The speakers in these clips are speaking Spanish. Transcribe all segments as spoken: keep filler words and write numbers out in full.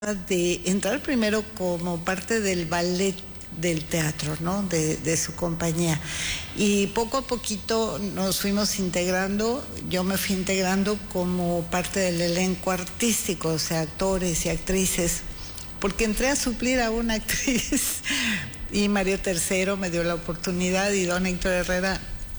de entrar primero como parte del ballet del teatro, ¿no? De, de su compañía. Y poco a poquito nos fuimos integrando, yo me fui integrando como parte del elenco artístico, o sea, actores y actrices, porque entré a suplir a una actriz y Mario Tercero me dio la oportunidad y don Héctor Herrera,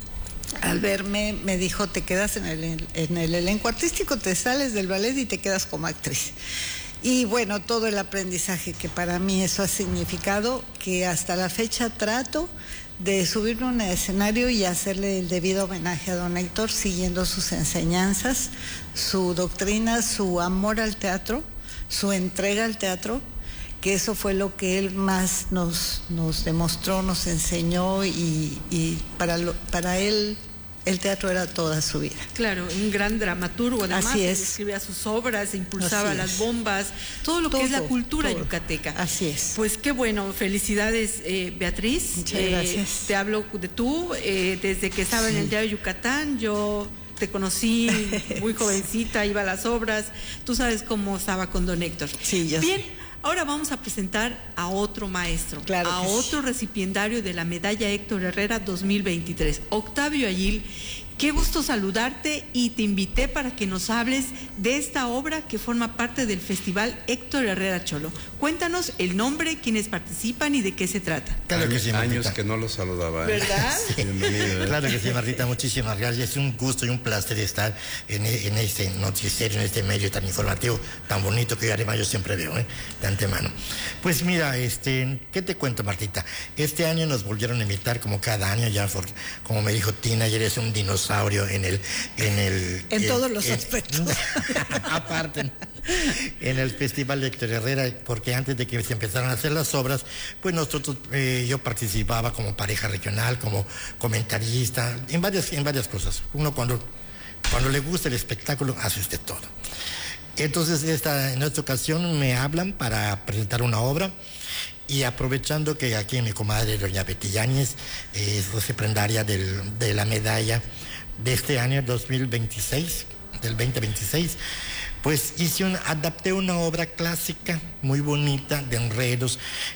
al verme, me dijo, te quedas en el, en el elenco artístico, te sales del ballet y te quedas como actriz. Y bueno, todo el aprendizaje que para mí eso ha significado, que hasta la fecha trato de subirme a un escenario y hacerle el debido homenaje a don Héctor, siguiendo sus enseñanzas, su doctrina, su amor al teatro, su entrega al teatro, que eso fue lo que él más nos, nos demostró, nos enseñó y, y para, lo, para él el teatro era toda su vida. Claro, un gran dramaturgo, además. Así es. Escribía sus obras, impulsaba Así las es. bombas, todo lo todo, que es la cultura todo. yucateca. Así es. Pues qué bueno, felicidades, eh, Beatriz. Muchas eh, gracias. Te hablo de tú, eh, desde que estaba sí. en el diario Yucatán, yo te conocí muy jovencita, iba a las obras, tú sabes cómo estaba con don Héctor. Sí, yo Bien. sé. Ahora vamos a presentar a otro maestro, claro a otro sí. recipiendario de la medalla Héctor Herrera dos mil veintitrés, Octavio Ayil. Qué gusto saludarte y te invité para que nos hables de esta obra que forma parte del Festival Héctor Herrera Cholo. Cuéntanos el nombre, quiénes participan y de qué se trata. Claro que sí, Martita. Años que no lo saludaba. ¿Verdad? Sí. Bienvenido. ¿eh? Claro que sí, Martita, muchísimas gracias. Es un gusto y un placer estar en, en este noticiero, en este medio tan informativo, tan bonito que además yo siempre veo, ¿eh? de antemano. Pues mira, este, ¿qué te cuento, Martita? Este año nos volvieron a invitar, como cada año, ya for, como me dijo Tina, ayer es un dinosaurio en el... En, el, en el, todos los el, aspectos. Aparte, en el Festival de Héctor Herrera, porque antes de que se empezaran a hacer las obras, pues nosotros, eh, yo participaba como pareja regional, como comentarista, en varias, en varias cosas. Uno cuando, cuando le gusta el espectáculo, hace usted todo. Entonces, esta, en esta ocasión me hablan para presentar una obra. Y aprovechando que aquí mi comadre doña Betty Yáñez es recipiendaria del, de la medalla de este año dos mil veintiséis, del veinte veintiséis, pues hice un, adapté una obra clásica muy bonita de enredos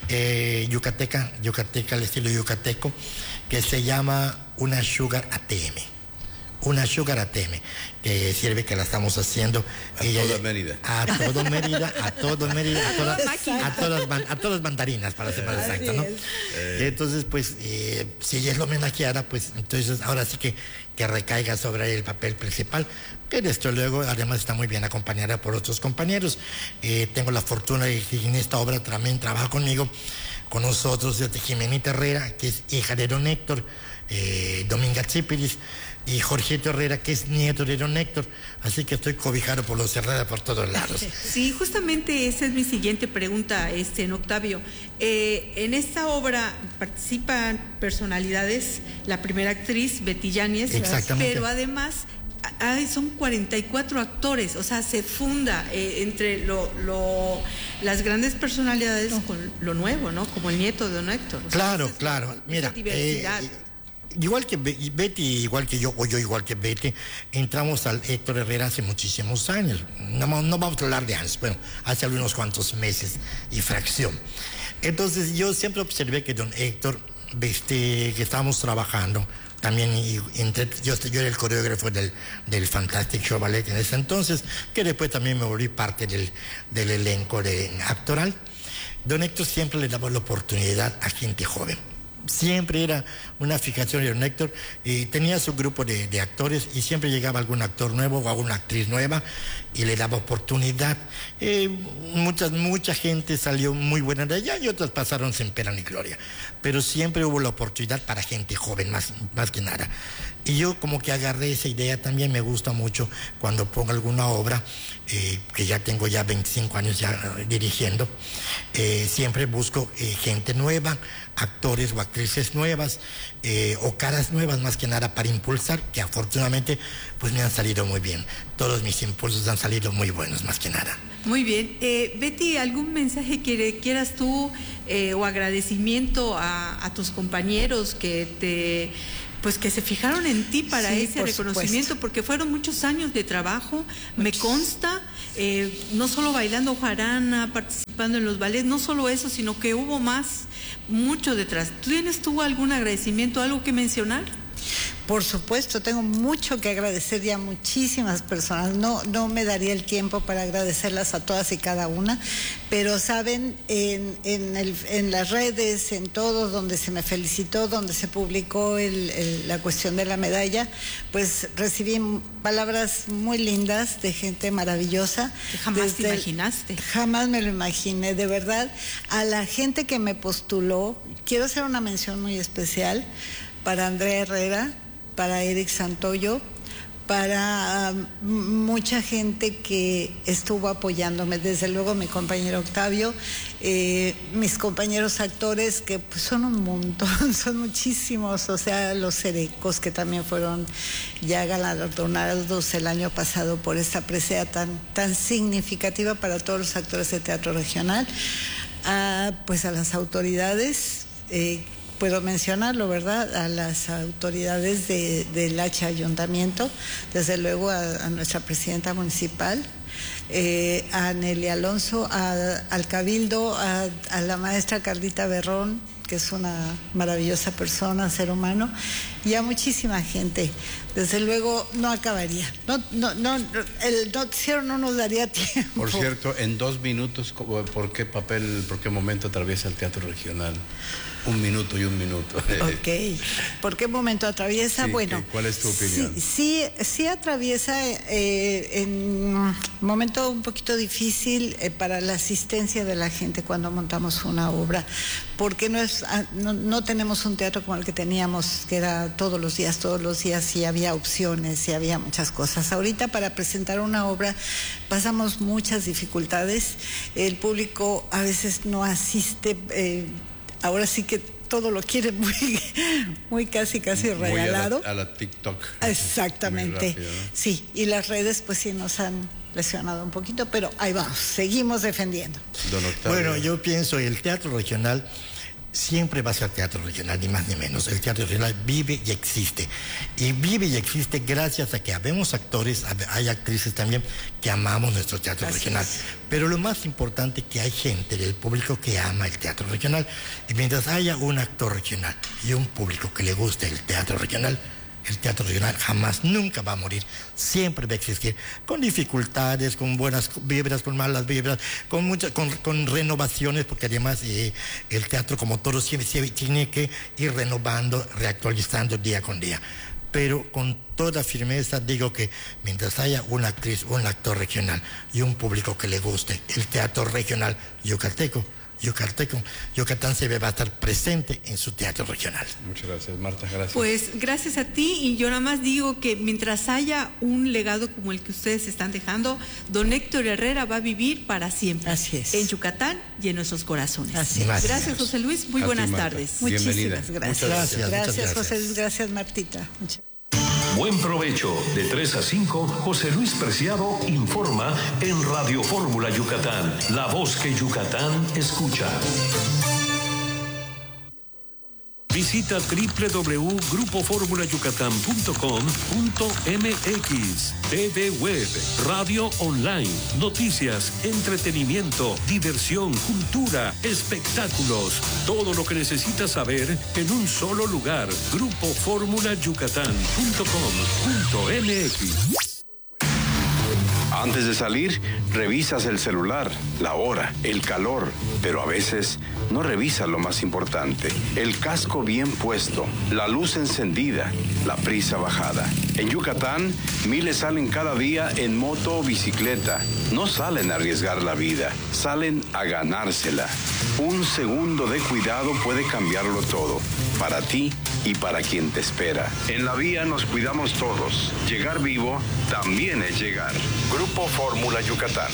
eh, yucateca, yucateca al estilo yucateco, que se llama Una Sugar A T M. Una Sugar A T M, que sirve que la estamos haciendo a ella, toda Mérida. A todo Mérida, a todo Mérida, a, toda, a, todas, a todas mandarinas, para ser más exacto, ¿no? Eh. Entonces, pues, eh, si ella es la homenajeada, pues, entonces ahora sí que, que recaiga sobre el papel principal, que desde luego, además está muy bien acompañada por otros compañeros. Eh, tengo la fortuna de que en esta obra también trabaja conmigo, con nosotros, desde Jimenita Herrera, que es hija de don Héctor, eh, Dominga Chipiris, y Jorgito Herrera, que es nieto de don Héctor, así que estoy cobijado por los Herrera por todos lados. Sí, justamente esa es mi siguiente pregunta, este, en Octavio. Eh, en esta obra participan personalidades, la primera actriz, Betty Yáñez, pero además hay, son cuarenta y cuatro actores, o sea, se funda eh, entre lo, lo, las grandes personalidades no. con lo nuevo, ¿no? Como el nieto de don Héctor. O claro, sea, claro, esa, mira. Esa diversidad. Eh, Igual que Betty, igual que yo, o yo igual que Betty, entramos al Héctor Herrera hace muchísimos años. No, no vamos a hablar de años, bueno, hace unos cuantos meses y fracción. Entonces yo siempre observé que don Héctor, este, que estábamos trabajando, también y, entre, yo, yo era el coreógrafo del, del Fantastic Show Ballet en ese entonces, que después también me volví parte del, del elenco de, actoral. Don Héctor siempre le daba la oportunidad a gente joven. Siempre era una fijación de don Héctor, y tenía su grupo de, de actores y siempre llegaba algún actor nuevo o alguna actriz nueva y le daba oportunidad. Eh, mucha, mucha gente salió muy buena de allá y otras pasaron sin pena ni gloria, pero siempre hubo la oportunidad para gente joven, más, más que nada. Y yo como que agarré esa idea, también me gusta mucho cuando pongo alguna obra, eh, que ya tengo ya veinticinco años ya eh, dirigiendo, eh, siempre busco eh, gente nueva, actores o actrices nuevas, eh, o caras nuevas más que nada para impulsar, que afortunadamente pues me han salido muy bien. Todos mis impulsos han salido muy buenos más que nada. Muy bien. Eh, Betty, ¿algún mensaje que quieras tú eh, o agradecimiento a, a tus compañeros que te... pues que se fijaron en ti para sí, ese reconocimiento, supuesto. Porque fueron muchos años de trabajo, muchos. Me consta, eh, no solo bailando jarana, participando en los ballets, no solo eso, sino que hubo más, mucho detrás. ¿Tienes tú algún agradecimiento, algo que mencionar? Por supuesto, tengo mucho que agradecer ya a muchísimas personas. No, no me daría el tiempo para agradecerlas a todas y cada una, pero saben, en, en, el, en las redes, en todo, donde se me felicitó, donde se publicó el, el, la cuestión de la medalla, pues recibí palabras muy lindas de gente maravillosa. Que jamás te imaginaste. El, jamás me lo imaginé, de verdad. A la gente que me postuló, quiero hacer una mención muy especial para Andrea Herrera, para Eric Santoyo, para um, mucha gente que estuvo apoyándome, desde luego mi compañero Octavio, eh, mis compañeros actores, que pues, son un montón, son muchísimos, o sea, los Cerecos, que también fueron ya galardonados el año pasado por esta presea tan, tan significativa para todos los actores de teatro regional, ah, pues a las autoridades, eh, puedo mencionarlo, ¿verdad? A las autoridades de, del H Ayuntamiento, desde luego a, a nuestra presidenta municipal, eh, a Nelly Alonso, a, al Cabildo, a, a la maestra Carlita Berrón, que es una maravillosa persona, ser humano, y a muchísima gente. Desde luego no acabaría. No, no, no, el noticiero no nos daría tiempo. Por cierto, en dos minutos, ¿por qué papel, por qué momento atraviesa el teatro regional? Un minuto y un minuto. Ok. ¿Por qué momento atraviesa? Sí, bueno. ¿cuál es tu opinión? Sí, sí, sí atraviesa eh, en un momento un poquito difícil eh, para la asistencia de la gente cuando montamos una obra, porque no, es, no, no tenemos un teatro como el que teníamos, que era todos los días, todos los días, y había opciones y había muchas cosas. Ahorita para presentar una obra pasamos muchas dificultades. El público a veces no asiste. Eh, Ahora sí que todo lo quiere muy, muy casi, casi regalado. Muy a la, a la TikTok. Exactamente. Rápido, ¿no? Sí, y las redes pues sí nos han lesionado un poquito, pero ahí vamos, seguimos defendiendo. Don Octavio. Bueno, yo pienso que el teatro regional siempre va a ser teatro regional, ni más ni menos. El teatro regional vive y existe. Y vive y existe gracias a que habemos actores, hay actrices también que amamos nuestro teatro Así regional. Es. Pero lo más importante es que hay gente del público que ama el teatro regional. Y mientras haya un actor regional y un público que le guste el teatro regional, el teatro regional jamás, nunca va a morir, siempre va a existir, con dificultades, con buenas vibras, con malas vibras, con muchas, con, con renovaciones, porque además eh, el teatro, como todo, siempre, siempre tiene que ir renovando, reactualizando día con día. Pero con toda firmeza digo que mientras haya una actriz, un actor regional y un público que le guste el teatro regional yucateco, Yucateco, Yucatán se va a estar presente en su teatro regional. Muchas gracias, Marta, gracias. Pues gracias a ti, y yo nada más digo que mientras haya un legado como el que ustedes están dejando, don Héctor Herrera va a vivir para siempre. Así es. En Yucatán y en nuestros corazones. Así es. Gracias, gracias, José Luis, muy a buenas ti, tardes. Bienvenida. Muchísimas gracias. Muchas gracias. Gracias, Muchas gracias. José Luis, gracias, Martita. Muchas Buen provecho. De tres a cinco, José Luis Preciado informa en Radio Fórmula Yucatán, la voz que Yucatán escucha. Visita doble u doble u doble u punto grupo fórmula yucatán punto com punto m x. T V Web, radio online, noticias, entretenimiento, diversión, cultura, espectáculos. Todo lo que necesitas saber en un solo lugar. grupo fórmula yucatán punto com punto m x. Antes de salir, revisas el celular, la hora, el calor, pero a veces no revisas lo más importante, el casco bien puesto, la luz encendida, la prisa bajada. En Yucatán, miles salen cada día en moto o bicicleta. No salen a arriesgar la vida, salen a ganársela. Un segundo de cuidado puede cambiarlo todo, para ti y para quien te espera. En la vía nos cuidamos todos. Llegar vivo también es llegar. Grupo Fórmula Yucatán.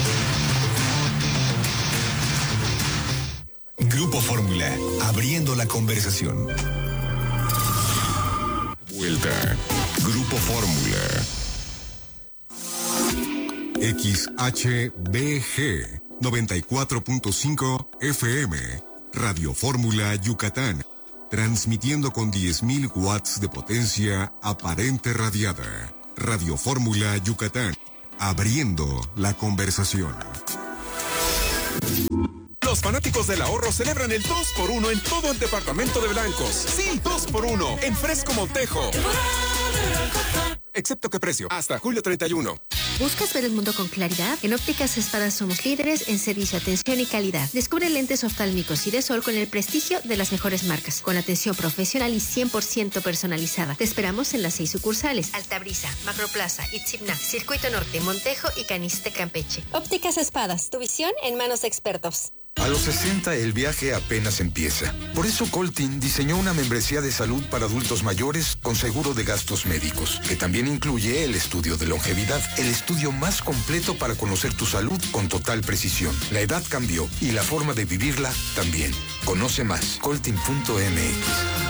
Grupo Fórmula, abriendo la conversación. Vuelta. Grupo Fórmula. X H B G noventa y cuatro punto cinco F M. Radio Fórmula Yucatán. Transmitiendo con diez mil watts de potencia aparente radiada. Radio Fórmula Yucatán. abriendo la conversación. Los fanáticos del ahorro celebran el dos por uno en todo el departamento de blancos. Sí, dos por uno en Fresco Montejo. Excepto que precio, hasta julio treinta y uno. ¿Buscas ver el mundo con claridad? En Ópticas Espadas somos líderes en servicio, atención y calidad. Descubre lentes oftálmicos y de sol con el prestigio de las mejores marcas, con atención profesional y cien por ciento personalizada. Te esperamos en las seis sucursales: Altabrisa, Macroplaza, Itzimná, Circuito Norte, Montejo y Caniste, Campeche. Ópticas Espadas, tu visión en manos de expertos. A los sesenta el viaje apenas empieza. Por eso Coltin diseñó una membresía de salud para adultos mayores con seguro de gastos médicos, que también incluye el estudio de longevidad, el estudio más completo para conocer tu salud con total precisión. La edad cambió y la forma de vivirla también. Conoce más, coltin punto m x.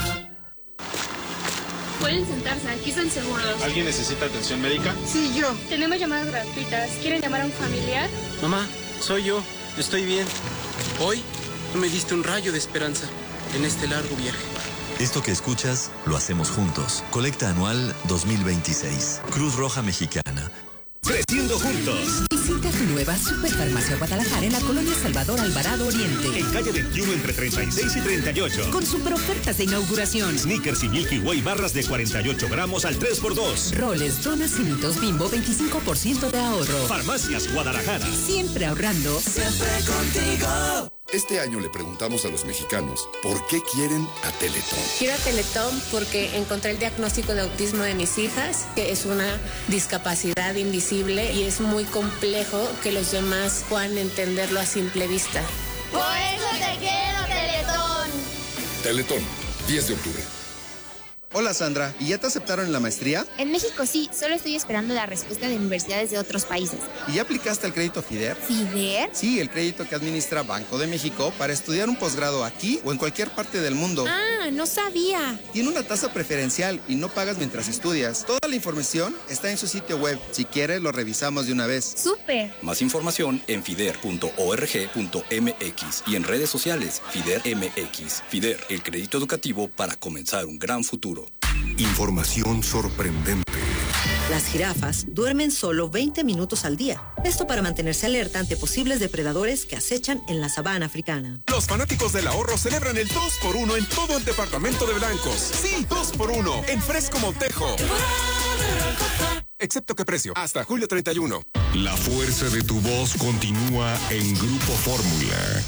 Pueden sentarse, aquí están seguros. ¿Alguien necesita atención médica? Sí, yo. Tenemos llamadas gratuitas. ¿Quieren llamar a un familiar? Mamá, soy yo. Estoy bien. Hoy tú me diste un rayo de esperanza en este largo viaje. Esto que escuchas, lo hacemos juntos. Colecta anual dos mil veintiséis. Cruz Roja Mexicana. Creciendo juntos. Visita tu nueva Superfarmacia Guadalajara en la colonia Salvador Alvarado Oriente. En calle veintiuno entre treinta y seis y treinta y ocho. Con super ofertas de inauguración. Snickers y Milky Way barras de cuarenta y ocho gramos al tres por dos. Roles, donas y mitos Bimbo veinticinco por ciento de ahorro. Farmacias Guadalajara. Siempre ahorrando. Siempre contigo. Este año le preguntamos a los mexicanos por qué quieren a Teletón. Quiero a Teletón porque encontré el diagnóstico de autismo de mis hijas, que es una discapacidad invisible y es muy complejo que los demás puedan entenderlo a simple vista. Por eso te quiero, Teletón. Teletón, diez de octubre. Hola Sandra, ¿y ya te aceptaron en la maestría? En México sí, solo estoy esperando la respuesta de universidades de otros países. ¿Y ya aplicaste al crédito FIDER? ¿FIDER? Sí, el crédito que administra Banco de México para estudiar un posgrado aquí o en cualquier parte del mundo. Ah, no sabía. Tiene una tasa preferencial y no pagas mientras estudias. Toda la información está en su sitio web. Si quieres, lo revisamos de una vez. ¡Súper! Más información en fider punto org punto m x y en redes sociales FIDER M X. FIDER, el crédito educativo para comenzar un gran futuro. Información sorprendente. Las jirafas duermen solo veinte minutos al día. Esto para mantenerse alerta ante posibles depredadores que acechan en la sabana africana. Los fanáticos del ahorro celebran el dos por uno en todo el departamento de blancos. Sí, dos por uno en Fresco Montejo. Excepto que precio, hasta julio treinta y uno. La fuerza de tu voz continúa en Grupo Fórmula.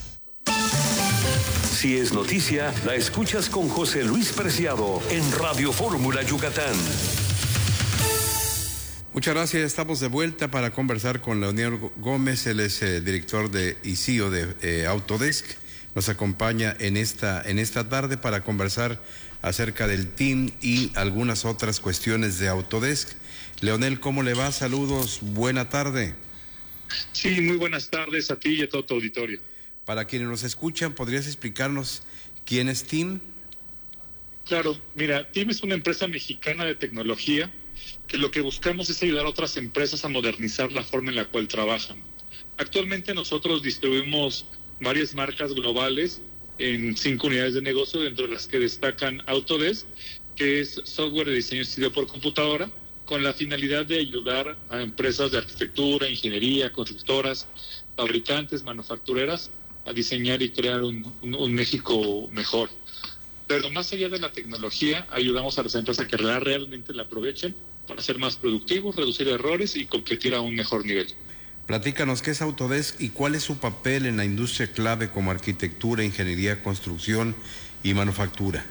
Si es noticia, la escuchas con José Luis Preciado en Radio Fórmula Yucatán. Muchas gracias, estamos de vuelta para conversar con Leonel Gómez, él es eh, director de I C I O de eh, Autodesk. Nos acompaña en esta, en esta tarde para conversar acerca del team y algunas otras cuestiones de Autodesk. Leonel, ¿cómo le va? Saludos, buena tarde. Sí, muy buenas tardes a ti y a todo tu auditorio. Para quienes nos escuchan, ¿podrías explicarnos quién es Team? Claro, mira, Team es una empresa mexicana de tecnología que lo que buscamos es ayudar a otras empresas a modernizar la forma en la cual trabajan. Actualmente nosotros distribuimos varias marcas globales en cinco unidades de negocio, dentro de las que destacan Autodesk, que es software de diseño estudio por computadora, con la finalidad de ayudar a empresas de arquitectura, ingeniería, constructoras, fabricantes, manufactureras, a diseñar y crear un, un, un México mejor. Pero más allá de la tecnología, ayudamos a las empresas a que realmente la aprovechen para ser más productivos, reducir errores y competir a un mejor nivel. Platícanos qué es Autodesk y cuál es su papel en la industria clave como arquitectura, ingeniería, construcción y manufactura.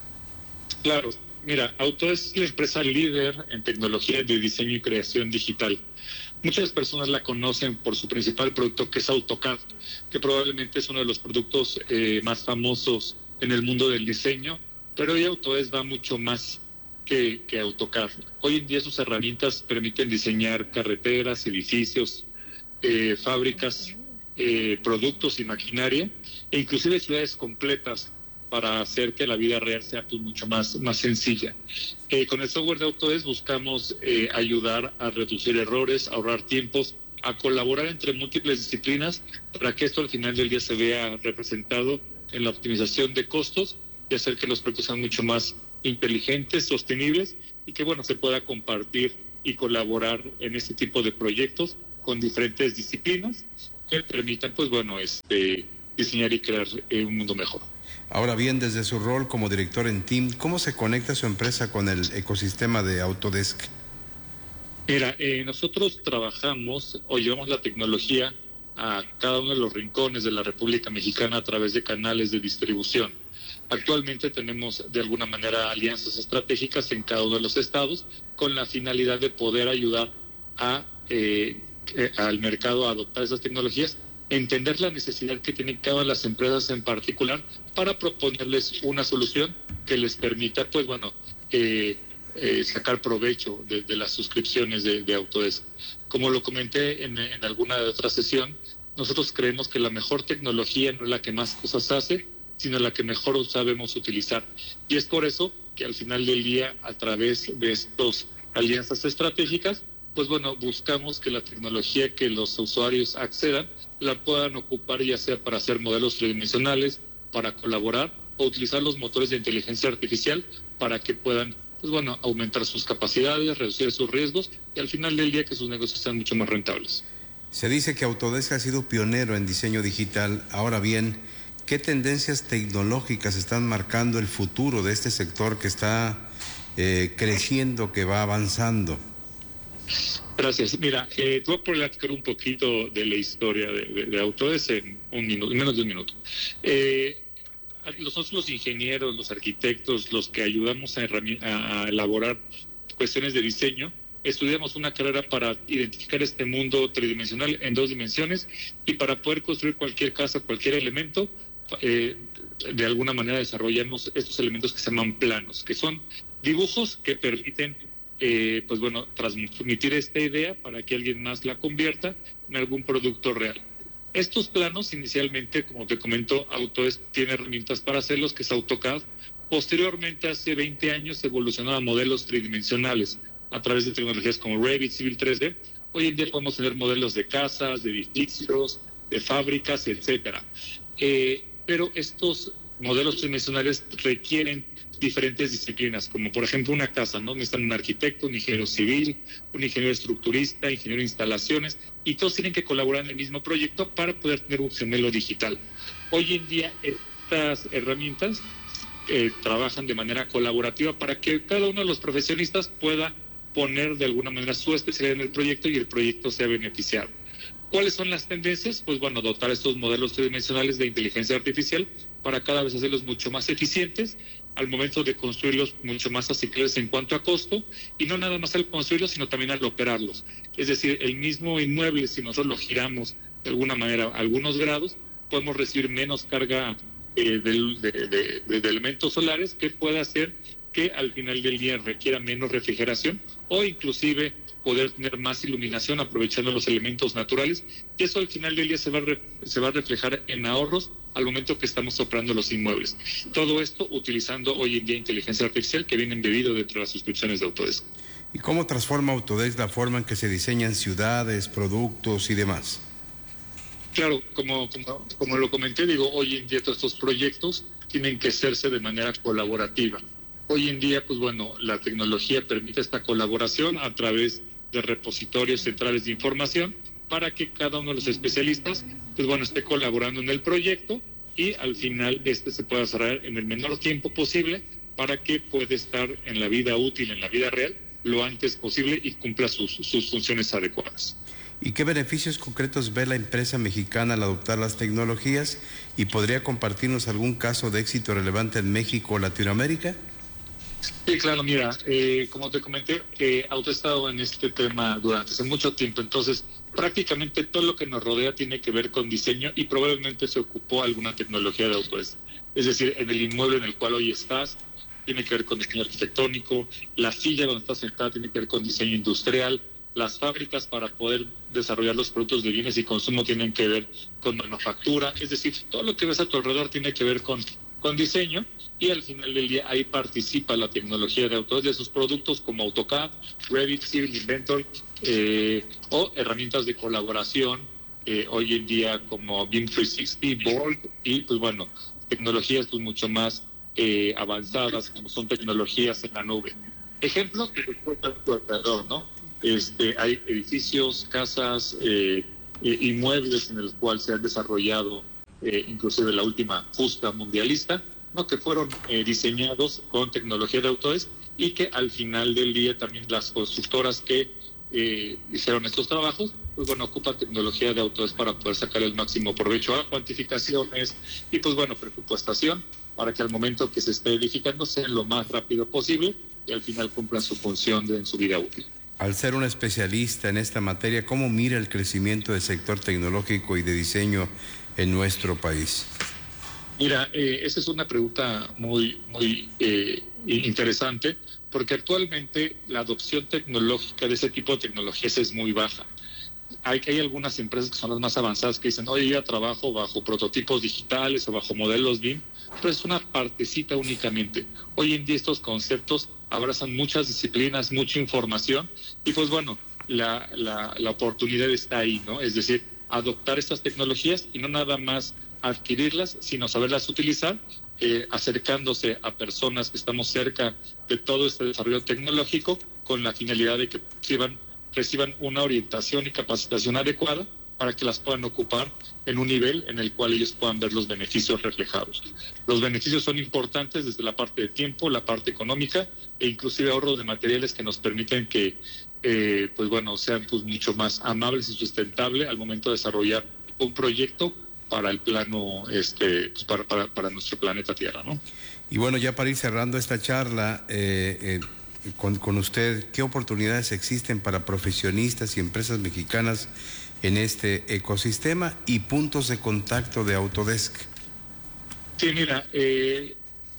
Claro, mira, Autodesk es la empresa líder en tecnología de diseño y creación digital. Muchas personas la conocen por su principal producto, que es AutoCAD, que probablemente es uno de los productos eh, más famosos en el mundo del diseño, pero hoy Autodesk va mucho más que, que AutoCAD. Hoy en día sus herramientas permiten diseñar carreteras, edificios, eh, fábricas, eh, productos y maquinaria, e inclusive ciudades completas, para hacer que la vida real sea pues, mucho más, más sencilla. Eh, con el software de Autodesk buscamos eh, ayudar a reducir errores, ahorrar tiempos, a colaborar entre múltiples disciplinas para que esto al final del día se vea representado en la optimización de costos y hacer que los proyectos sean mucho más inteligentes, sostenibles y que bueno se pueda compartir y colaborar en este tipo de proyectos con diferentes disciplinas que permitan, pues bueno, este, diseñar y crear eh, un mundo mejor. Ahora bien, desde su rol como director en T I M, ¿cómo se conecta su empresa con el ecosistema de Autodesk? Mira, eh, nosotros trabajamos o llevamos la tecnología a cada uno de los rincones de la República Mexicana a través de canales de distribución. Actualmente tenemos de alguna manera alianzas estratégicas en cada uno de los estados con la finalidad de poder ayudar a, eh, eh, al mercado a adoptar esas tecnologías, entender la necesidad que tienen cada una de las empresas en particular para proponerles una solución que les permita, pues bueno, eh, eh, sacar provecho de, de las suscripciones de, de Autodesk. Como lo comenté en, en alguna otra sesión, nosotros creemos que la mejor tecnología no es la que más cosas hace, sino la que mejor sabemos utilizar. Y es por eso que al final del día, a través de estas alianzas estratégicas, pues bueno, buscamos que la tecnología que los usuarios accedan la puedan ocupar ya sea para hacer modelos tridimensionales, para colaborar o utilizar los motores de inteligencia artificial para que puedan, pues bueno, aumentar sus capacidades, reducir sus riesgos y al final del día que sus negocios sean mucho más rentables. Se dice que Autodesk ha sido pionero en diseño digital. Ahora bien, ¿qué tendencias tecnológicas están marcando el futuro de este sector que está eh, creciendo, que va avanzando? Gracias. Mira, eh, te voy a platicar un poquito de la historia de, de, de Autodesk en un minuto, en menos de un minuto. Eh, nosotros los ingenieros, los arquitectos, los que ayudamos a, a, a elaborar cuestiones de diseño, estudiamos una carrera para identificar este mundo tridimensional en dos dimensiones y para poder construir cualquier casa, cualquier elemento, eh, de alguna manera desarrollamos estos elementos que se llaman planos, que son dibujos que permiten Eh, pues bueno, transmitir esta idea para que alguien más la convierta en algún producto real. Estos planos, inicialmente, como te comento, Autodesk tiene herramientas para hacerlos, que es AutoCAD. Posteriormente, hace veinte años, evolucionó a modelos tridimensionales a través de tecnologías como Revit, Civil tres D. Hoy en día podemos tener modelos de casas, de edificios, de fábricas, etcétera. Eh, pero estos modelos tridimensionales requieren diferentes disciplinas, como por ejemplo una casa, ¿no? Necesitan un arquitecto, un ingeniero civil, un ingeniero estructurista, ingeniero de instalaciones, y todos tienen que colaborar en el mismo proyecto para poder tener un gemelo digital. Hoy en día estas herramientas eh, trabajan de manera colaborativa para que cada uno de los profesionistas pueda poner de alguna manera su especialidad en el proyecto y el proyecto sea beneficiado. ¿Cuáles son las tendencias? Pues bueno, dotar estos modelos tridimensionales de inteligencia artificial para cada vez hacerlos mucho más eficientes, al momento de construirlos mucho más asequibles en cuanto a costo, y no nada más al construirlos, sino también al operarlos. Es decir, el mismo inmueble, si nosotros lo giramos de alguna manera a algunos grados, podemos recibir menos carga eh, de, de, de, de elementos solares, que pueda hacer que al final del día requiera menos refrigeración o inclusive poder tener más iluminación aprovechando los elementos naturales, y eso al final del día se va a, re, se va a reflejar en ahorros al momento que estamos operando los inmuebles. Todo esto utilizando hoy en día inteligencia artificial que viene embebido dentro de las suscripciones de Autodesk. ¿Y cómo transforma Autodesk la forma en que se diseñan ciudades, productos y demás? Claro, como, como, como lo comenté, digo, hoy en día todos estos proyectos tienen que hacerse de manera colaborativa. Hoy en día, pues bueno, la tecnología permite esta colaboración a través de repositorios centrales de información para que cada uno de los especialistas, pues bueno, esté colaborando en el proyecto y al final este se pueda desarrollar en el menor tiempo posible para que pueda estar en la vida útil, en la vida real, lo antes posible y cumpla sus, sus funciones adecuadas. ¿Y qué beneficios concretos ve la empresa mexicana al adoptar las tecnologías? ¿Y podría compartirnos algún caso de éxito relevante en México o Latinoamérica? Sí, claro, mira, eh, como te comenté, eh, Auto ha estado en este tema durante hace mucho tiempo, entonces prácticamente todo lo que nos rodea tiene que ver con diseño y probablemente se ocupó alguna tecnología de Autodesk. Es decir, en el inmueble en el cual hoy estás, tiene que ver con diseño arquitectónico, la silla donde estás sentada tiene que ver con diseño industrial, las fábricas para poder desarrollar los productos de bienes y consumo tienen que ver con manufactura, es decir, todo lo que ves a tu alrededor tiene que ver con, con diseño, y al final del día ahí participa la tecnología de Autodesk de sus productos como AutoCAD, Revit, Civil Inventor eh, o herramientas de colaboración eh, hoy en día como B I M trescientos sesenta, Bolt y pues bueno, tecnologías pues mucho más eh, avanzadas como son tecnologías en la nube. Ejemplos que se encuentran a tu alrededor, ¿no? Este, hay edificios, casas, eh, inmuebles en los cuales se han desarrollado eh, inclusive la última justa mundialista, ¿no? Que fueron eh, diseñados con tecnología de Autodesk y que al final del día también las constructoras que eh, hicieron estos trabajos, pues bueno, ocupan tecnología de Autodesk para poder sacar el máximo provecho a cuantificaciones y pues bueno, presupuestación para que al momento que se esté edificando sea lo más rápido posible y al final cumplan su función de, en su vida útil. Al ser un especialista en esta materia, ¿cómo mira el crecimiento del sector tecnológico y de diseño en nuestro país? Mira, eh, esa es una pregunta muy, muy eh, interesante, porque actualmente la adopción tecnológica de ese tipo de tecnologías es muy baja. Hay, hay algunas empresas que son las más avanzadas que dicen, oye, yo trabajo bajo prototipos digitales o bajo modelos B I M, pero es una partecita únicamente. Hoy en día estos conceptos abrazan muchas disciplinas, mucha información, y pues bueno, la, la, la oportunidad está ahí, ¿no? Es decir, adoptar estas tecnologías y no nada más adquirirlas, sino saberlas utilizar, eh, acercándose a personas que estamos cerca de todo este desarrollo tecnológico con la finalidad de que reciban, reciban una orientación y capacitación adecuada para que las puedan ocupar en un nivel en el cual ellos puedan ver los beneficios reflejados. Los beneficios son importantes desde la parte de tiempo, la parte económica e inclusive ahorro de materiales que nos permiten que eh, pues bueno, sean pues mucho más amables y sustentables al momento de desarrollar un proyecto para el plano, este, pues para, para, para nuestro planeta Tierra, ¿no? Y bueno, ya para ir cerrando esta charla, eh, eh, con, con usted, ¿qué oportunidades existen para profesionistas y empresas mexicanas en este ecosistema y puntos de contacto de Autodesk? Sí, mira, eh,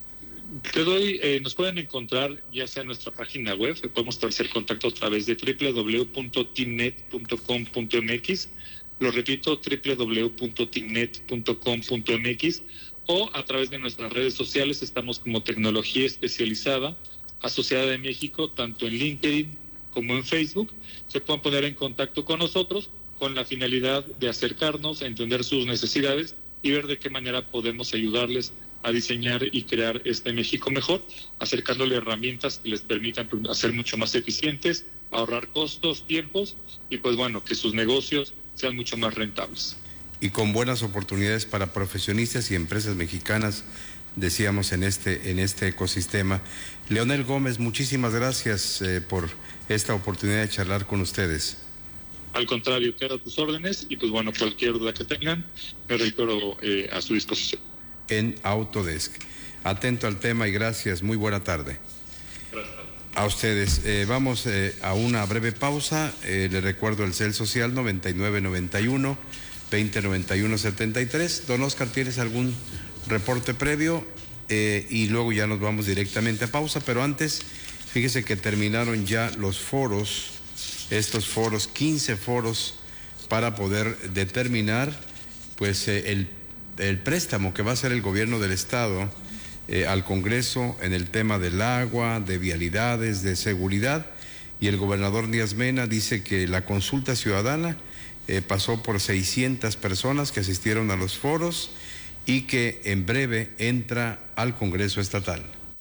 te doy, eh, nos pueden encontrar ya sea en nuestra página web, podemos establecer contacto a través de doble u doble u doble u punto teamnet punto com punto m x, lo repito, doble u doble u doble u punto teamnet punto com punto m x, o a través de nuestras redes sociales, estamos como Tecnología Especializada Asociada de México, tanto en LinkedIn como en Facebook, se pueden poner en contacto con nosotros con la finalidad de acercarnos, a entender sus necesidades y ver de qué manera podemos ayudarles a diseñar y crear este México mejor, acercándole herramientas que les permitan hacer mucho más eficientes, ahorrar costos, tiempos y pues bueno, que sus negocios sean mucho más rentables. Y con buenas oportunidades para profesionistas y empresas mexicanas, decíamos, en este, en este ecosistema. Leonel Gómez, muchísimas gracias eh, por esta oportunidad de charlar con ustedes. Al contrario, quedo a tus órdenes y pues bueno, cualquier duda que tengan, me reitero eh, a su disposición. En Autodesk. Atento al tema y gracias. Muy buena tarde. Gracias. A ustedes. Eh, vamos eh, a una breve pausa. Eh, les recuerdo el cel social noventa y nueve noventa y uno veinte noventa y uno setenta y tres. Don Oscar, ¿tienes algún reporte previo? Eh, y luego ya nos vamos directamente a pausa, pero antes, fíjese que terminaron ya los foros, estos foros, quince foros para poder determinar pues eh, el, el préstamo que va a hacer el gobierno del estado eh, al Congreso en el tema del agua, de vialidades, de seguridad, y el gobernador Díaz Mena dice que la consulta ciudadana eh, pasó por seiscientas personas que asistieron a los foros y que en breve entra al Congreso estatal.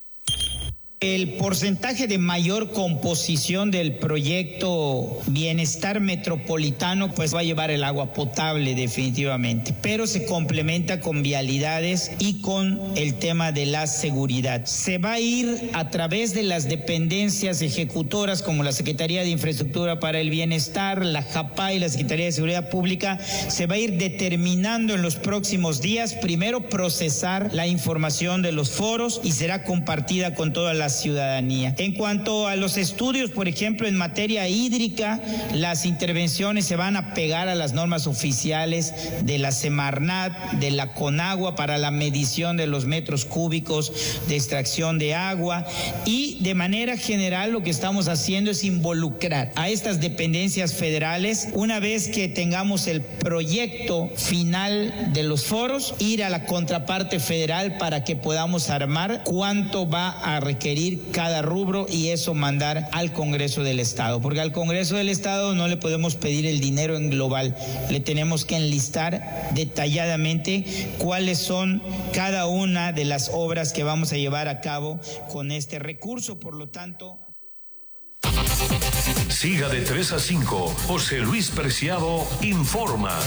El porcentaje de mayor composición del proyecto Bienestar Metropolitano pues va a llevar el agua potable definitivamente, pero se complementa con vialidades y con el tema de la seguridad. Se va a ir a través de las dependencias ejecutoras como la Secretaría de Infraestructura para el Bienestar, la JAPA y la Secretaría de Seguridad Pública, se va a ir determinando en los próximos días, primero procesar la información de los foros y será compartida con todas las ciudadanía. En cuanto a los estudios, por ejemplo, en materia hídrica, las intervenciones se van a pegar a las normas oficiales de la Semarnat, de la Conagua para la medición de los metros cúbicos de extracción de agua, y de manera general lo que estamos haciendo es involucrar a estas dependencias federales una vez que tengamos el proyecto final de los foros, ir a la contraparte federal para que podamos armar cuánto va a requerir cada rubro y eso mandar al Congreso del Estado, porque al Congreso del Estado no le podemos pedir el dinero en global, le tenemos que enlistar detalladamente cuáles son cada una de las obras que vamos a llevar a cabo con este recurso. Por lo tanto... Siga de tres a cinco. José Luis Preciado informa.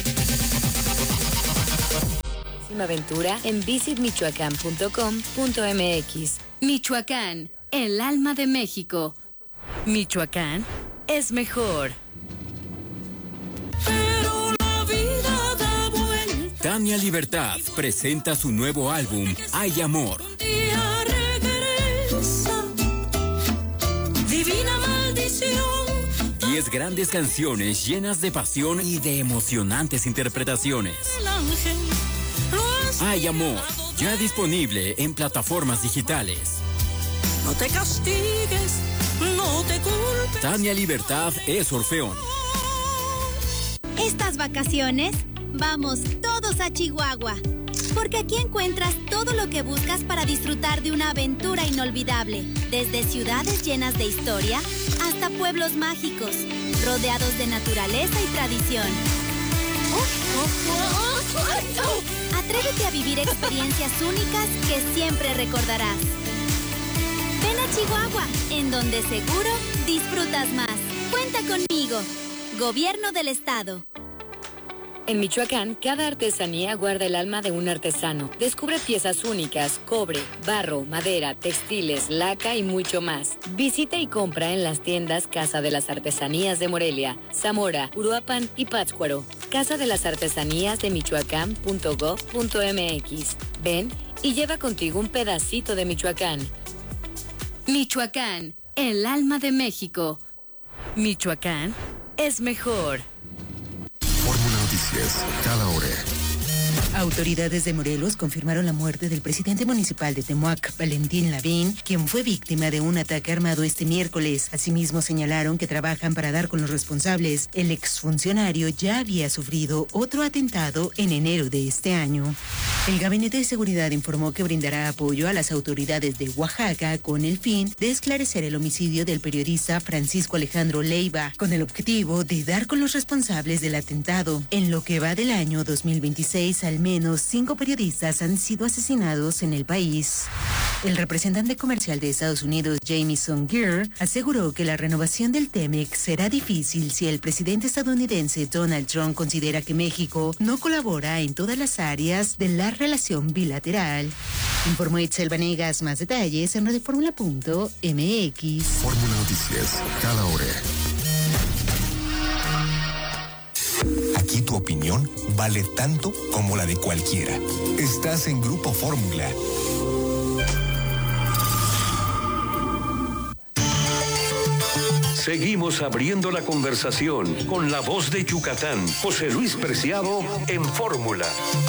Aventura en visit michoacán punto com punto m x. Michoacán, el alma de México. Michoacán es mejor. Pero la vida da vuelta. Tania Libertad presenta su nuevo álbum, Hay Amor. Un día regresa, divina maldición. Diez grandes canciones llenas de pasión y de emocionantes interpretaciones. El ángel. Hay Amor, ya disponible en plataformas digitales. No te castigues, no te culpes. Tania Libertad es Orfeón. Estas vacaciones, vamos todos a Chihuahua. Porque aquí encuentras todo lo que buscas para disfrutar de una aventura inolvidable. Desde ciudades llenas de historia hasta pueblos mágicos, rodeados de naturaleza y tradición. Atrévete a vivir experiencias únicas que siempre recordarás. Ven a Chihuahua, en donde seguro disfrutas más. Cuenta conmigo. Gobierno del Estado. En Michoacán, cada artesanía guarda el alma de un artesano. Descubre piezas únicas, cobre, barro, madera, textiles, laca y mucho más. Visita y compra en las tiendas Casa de las Artesanías de Morelia, Zamora, Uruapan y Pátzcuaro. Casa de las Artesanías de michoacán punto gov punto m x. Ven y lleva contigo un pedacito de Michoacán. Michoacán, el alma de México. Michoacán es mejor. Fórmula Noticias, cada hora. Autoridades de Morelos confirmaron la muerte del presidente municipal de Temoac, Valentín Lavín, quien fue víctima de un ataque armado este miércoles. Asimismo, señalaron que trabajan para dar con los responsables. El exfuncionario ya había sufrido otro atentado en enero de este año. El Gabinete de Seguridad informó que brindará apoyo a las autoridades de Oaxaca con el fin de esclarecer el homicidio del periodista Francisco Alejandro Leiva, con el objetivo de dar con los responsables del atentado. En lo que va del año dos mil veintiséis, al menos cinco periodistas han sido asesinados en el país. El representante comercial de Estados Unidos, Jamieson Greer, aseguró que la renovación del TEMEC será difícil si el presidente estadounidense Donald Trump considera que México no colabora en todas las áreas de la relación bilateral. Informó Itzel Vanegas. Más detalles en radioformula punto m x. Fórmula Noticias, cada hora. Aquí tu opinión vale tanto como la de cualquiera. Estás en Grupo Fórmula. Seguimos abriendo la conversación con la voz de Yucatán, José Luis Preciado en Fórmula.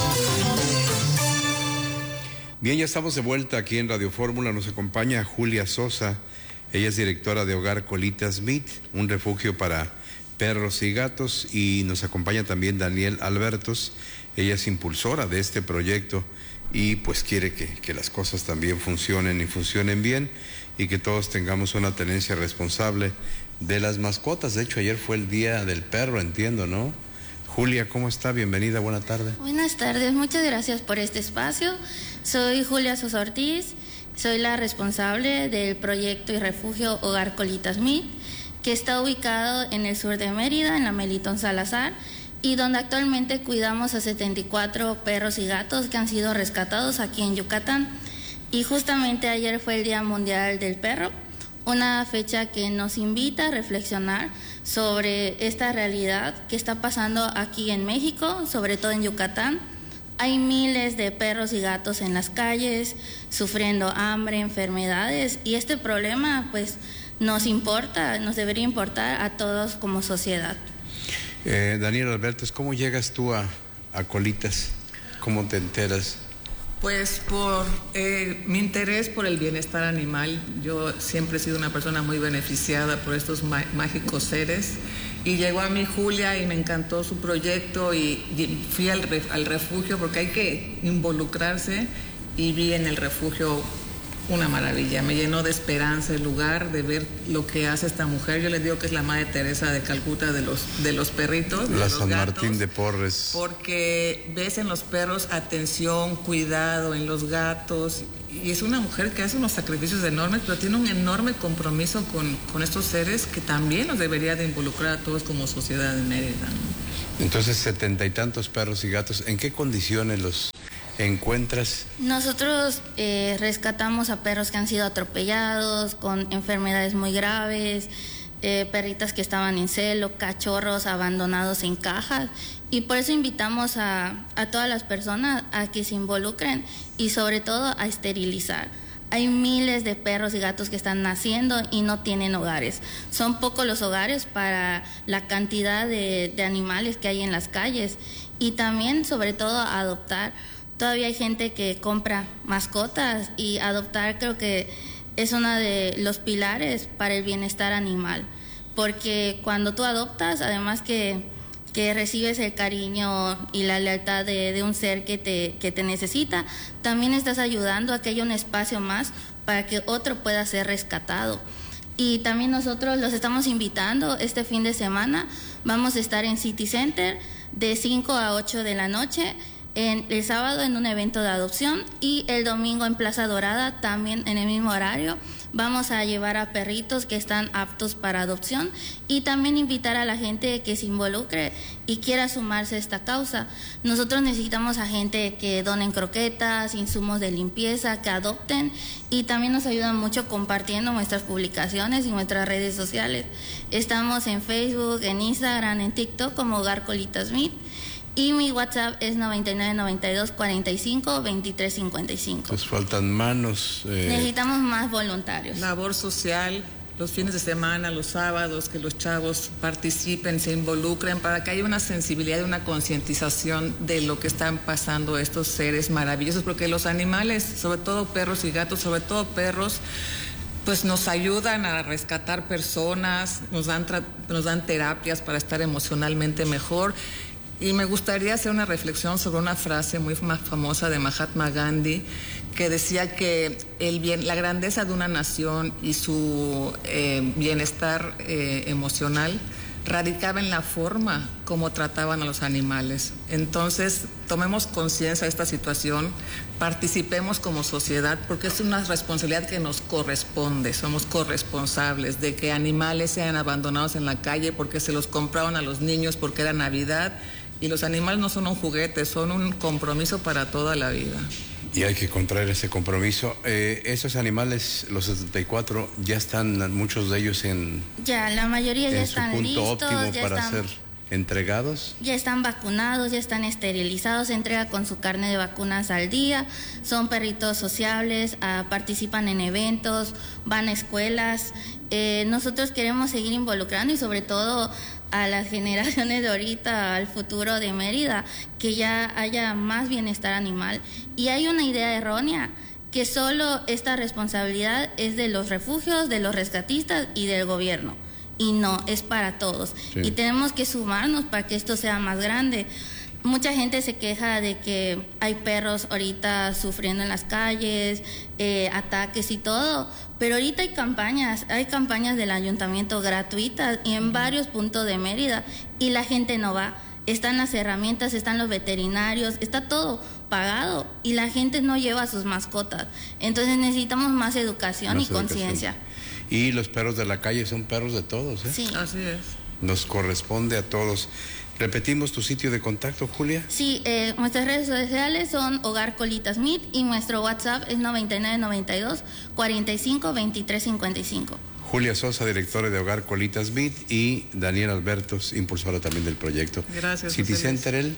Bien, ya estamos de vuelta aquí en Radio Fórmula. Nos acompaña Julia Sosa. Ella es directora de Hogar Colita Smith, un refugio para perros y gatos, y nos acompaña también Daniel Albertos. Ella es impulsora de este proyecto y pues quiere que, que las cosas también funcionen y funcionen bien y que todos tengamos una tenencia responsable de las mascotas. De hecho, ayer fue el Día del Perro, entiendo, ¿no? Julia, ¿cómo está? Bienvenida, buena tarde. Buenas tardes, muchas gracias por este espacio. Soy Julia Sosa Ortiz, soy la responsable del proyecto y refugio Hogar Colita Smith, que está ubicado en el sur de Mérida, en la Melitón Salazar, y donde actualmente cuidamos a setenta y cuatro perros y gatos que han sido rescatados aquí en Yucatán. Y justamente ayer fue el Día Mundial del Perro, una fecha que nos invita a reflexionar sobre esta realidad que está pasando aquí en México, sobre todo en Yucatán. Hay miles de perros y gatos en las calles, sufriendo hambre, enfermedades, y este problema pues nos importa, nos debería importar a todos como sociedad. Eh, Daniel Albertos, ¿cómo llegas tú a, a Colitas? ¿Cómo te enteras? Pues por eh, mi interés por el bienestar animal. Yo siempre he sido una persona muy beneficiada por estos mágicos seres, y llegó a mí Julia y me encantó su proyecto y, y fui al, ref, al refugio porque hay que involucrarse, y vi en el refugio una maravilla. Me llenó de esperanza el lugar, de ver lo que hace esta mujer. Yo les digo que es la Madre Teresa de Calcuta de los, de los perritos. De la los San gatos, Martín de Porres. Porque ves en los perros atención, cuidado, en los gatos. Y es una mujer que hace unos sacrificios enormes, pero tiene un enorme compromiso con, con estos seres que también nos debería de involucrar a todos como sociedad de Mérida, ¿no? Entonces, setenta y tantos perros y gatos, ¿en qué condiciones los encuentras? Nosotros eh, rescatamos a perros que han sido atropellados, con enfermedades muy graves, eh, perritas que estaban en celo, cachorros abandonados en cajas, y por eso invitamos a, a todas las personas a que se involucren y sobre todo a esterilizar. Hay miles de perros y gatos que están naciendo y no tienen hogares. Son pocos los hogares para la cantidad de, de animales que hay en las calles, y también sobre todo adoptar. Todavía hay gente que compra mascotas, y adoptar creo que es uno de los pilares para el bienestar animal, porque cuando tú adoptas, además que, que recibes el cariño y la lealtad de, de un ser que te, que te necesita, también estás ayudando a que haya un espacio más para que otro pueda ser rescatado. Y también nosotros los estamos invitando este fin de semana. Vamos a estar en City Center de cinco a ocho de la noche, en el sábado en un evento de adopción, y el domingo en Plaza Dorada también en el mismo horario. Vamos a llevar a perritos que están aptos para adopción, y también invitar a la gente que se involucre y quiera sumarse a esta causa. Nosotros necesitamos a gente que donen croquetas, insumos de limpieza, que adopten, y también nos ayudan mucho compartiendo nuestras publicaciones y nuestras redes sociales. Estamos en Facebook, en Instagram, en TikTok como Hogar Colitas Meat. Y mi WhatsApp es noventa y nueve noventa y dos cuarenta y cinco veintitrés cincuenta y cinco. Pues faltan manos. Eh... Necesitamos más voluntarios. Labor social, los fines de semana, los sábados, que los chavos participen, se involucren, para que haya una sensibilidad y una concientización de lo que están pasando estos seres maravillosos, porque los animales, sobre todo perros y gatos, sobre todo perros, pues nos ayudan a rescatar personas, nos dan, nos dan terapias para estar emocionalmente mejor. Y me gustaría hacer una reflexión sobre una frase muy famosa de Mahatma Gandhi, que decía que el bien, la grandeza de una nación y su eh, bienestar eh, emocional radicaba en la forma como trataban a los animales. Entonces, tomemos conciencia de esta situación, participemos como sociedad, porque es una responsabilidad que nos corresponde, somos corresponsables de que animales sean abandonados en la calle porque se los compraron a los niños porque era Navidad. Y los animales no son un juguete, son un compromiso para toda la vida. Y hay que contraer ese compromiso. Eh, esos animales, los setenta y cuatro, ya están muchos de ellos en... Ya, la mayoría ya están listos. En su punto óptimo ya para están, ser entregados. Ya están vacunados, ya están esterilizados, se entrega con su carne de vacunas al día. Son perritos sociables, uh, participan en eventos, van a escuelas. Eh, nosotros queremos seguir involucrando, y sobre todo a las generaciones de ahorita, al futuro de Mérida, que ya haya más bienestar animal. Y hay una idea errónea, que solo esta responsabilidad es de los refugios, de los rescatistas y del gobierno. Y no, es para todos. Sí. Y tenemos que sumarnos para que esto sea más grande. Mucha gente se queja de que hay perros ahorita sufriendo en las calles, eh, ataques y todo, pero ahorita hay campañas, hay campañas del ayuntamiento gratuitas y en varios puntos de Mérida, y la gente no va. Están las herramientas, están los veterinarios, está todo pagado y la gente no lleva sus mascotas. Entonces necesitamos más educación más y conciencia. Y los perros de la calle son perros de todos, ¿eh? Sí. Así es. Nos corresponde a todos. ¿Repetimos tu sitio de contacto, Julia? Sí, eh, nuestras redes sociales son Hogar Colitas Meat y nuestro WhatsApp es noventa y nueve noventa y dos cuarenta y cinco veintitrés cincuenta y cinco. Julia Sosa, directora de Hogar Colitas Meat, y Daniel Albertos, impulsora también del proyecto. Gracias. City Center, el...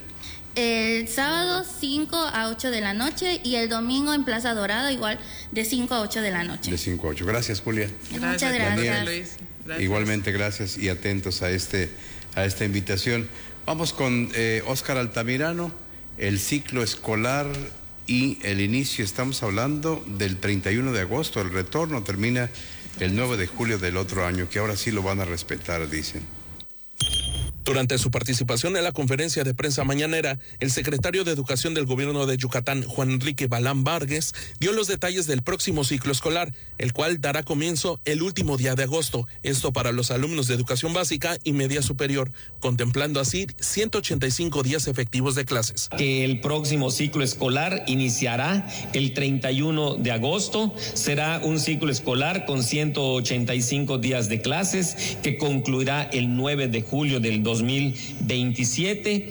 El sábado cinco a ocho de la noche y el domingo en Plaza Dorada igual de cinco a ocho de la noche. De cinco a ocho. Gracias, Julia. Gracias. Muchas gracias. Daniel, Luis. Gracias. Igualmente, gracias y atentos a este a esta invitación. Vamos con eh, Óscar Altamirano, el ciclo escolar y el inicio. Estamos hablando del treinta y uno de agosto, el retorno termina el nueve de julio del otro año, que ahora sí lo van a respetar, dicen. Durante su participación en la conferencia de prensa mañanera, el secretario de Educación del Gobierno de Yucatán, Juan Enrique Balán Vargas, dio los detalles del próximo ciclo escolar, el cual dará comienzo el último día de agosto, esto para los alumnos de educación básica y media superior, contemplando así ciento ochenta y cinco días efectivos de clases. Que el próximo ciclo escolar iniciará el treinta y uno de agosto, será un ciclo escolar con ciento ochenta y cinco días de clases que concluirá el nueve de julio del dos mil veintisiete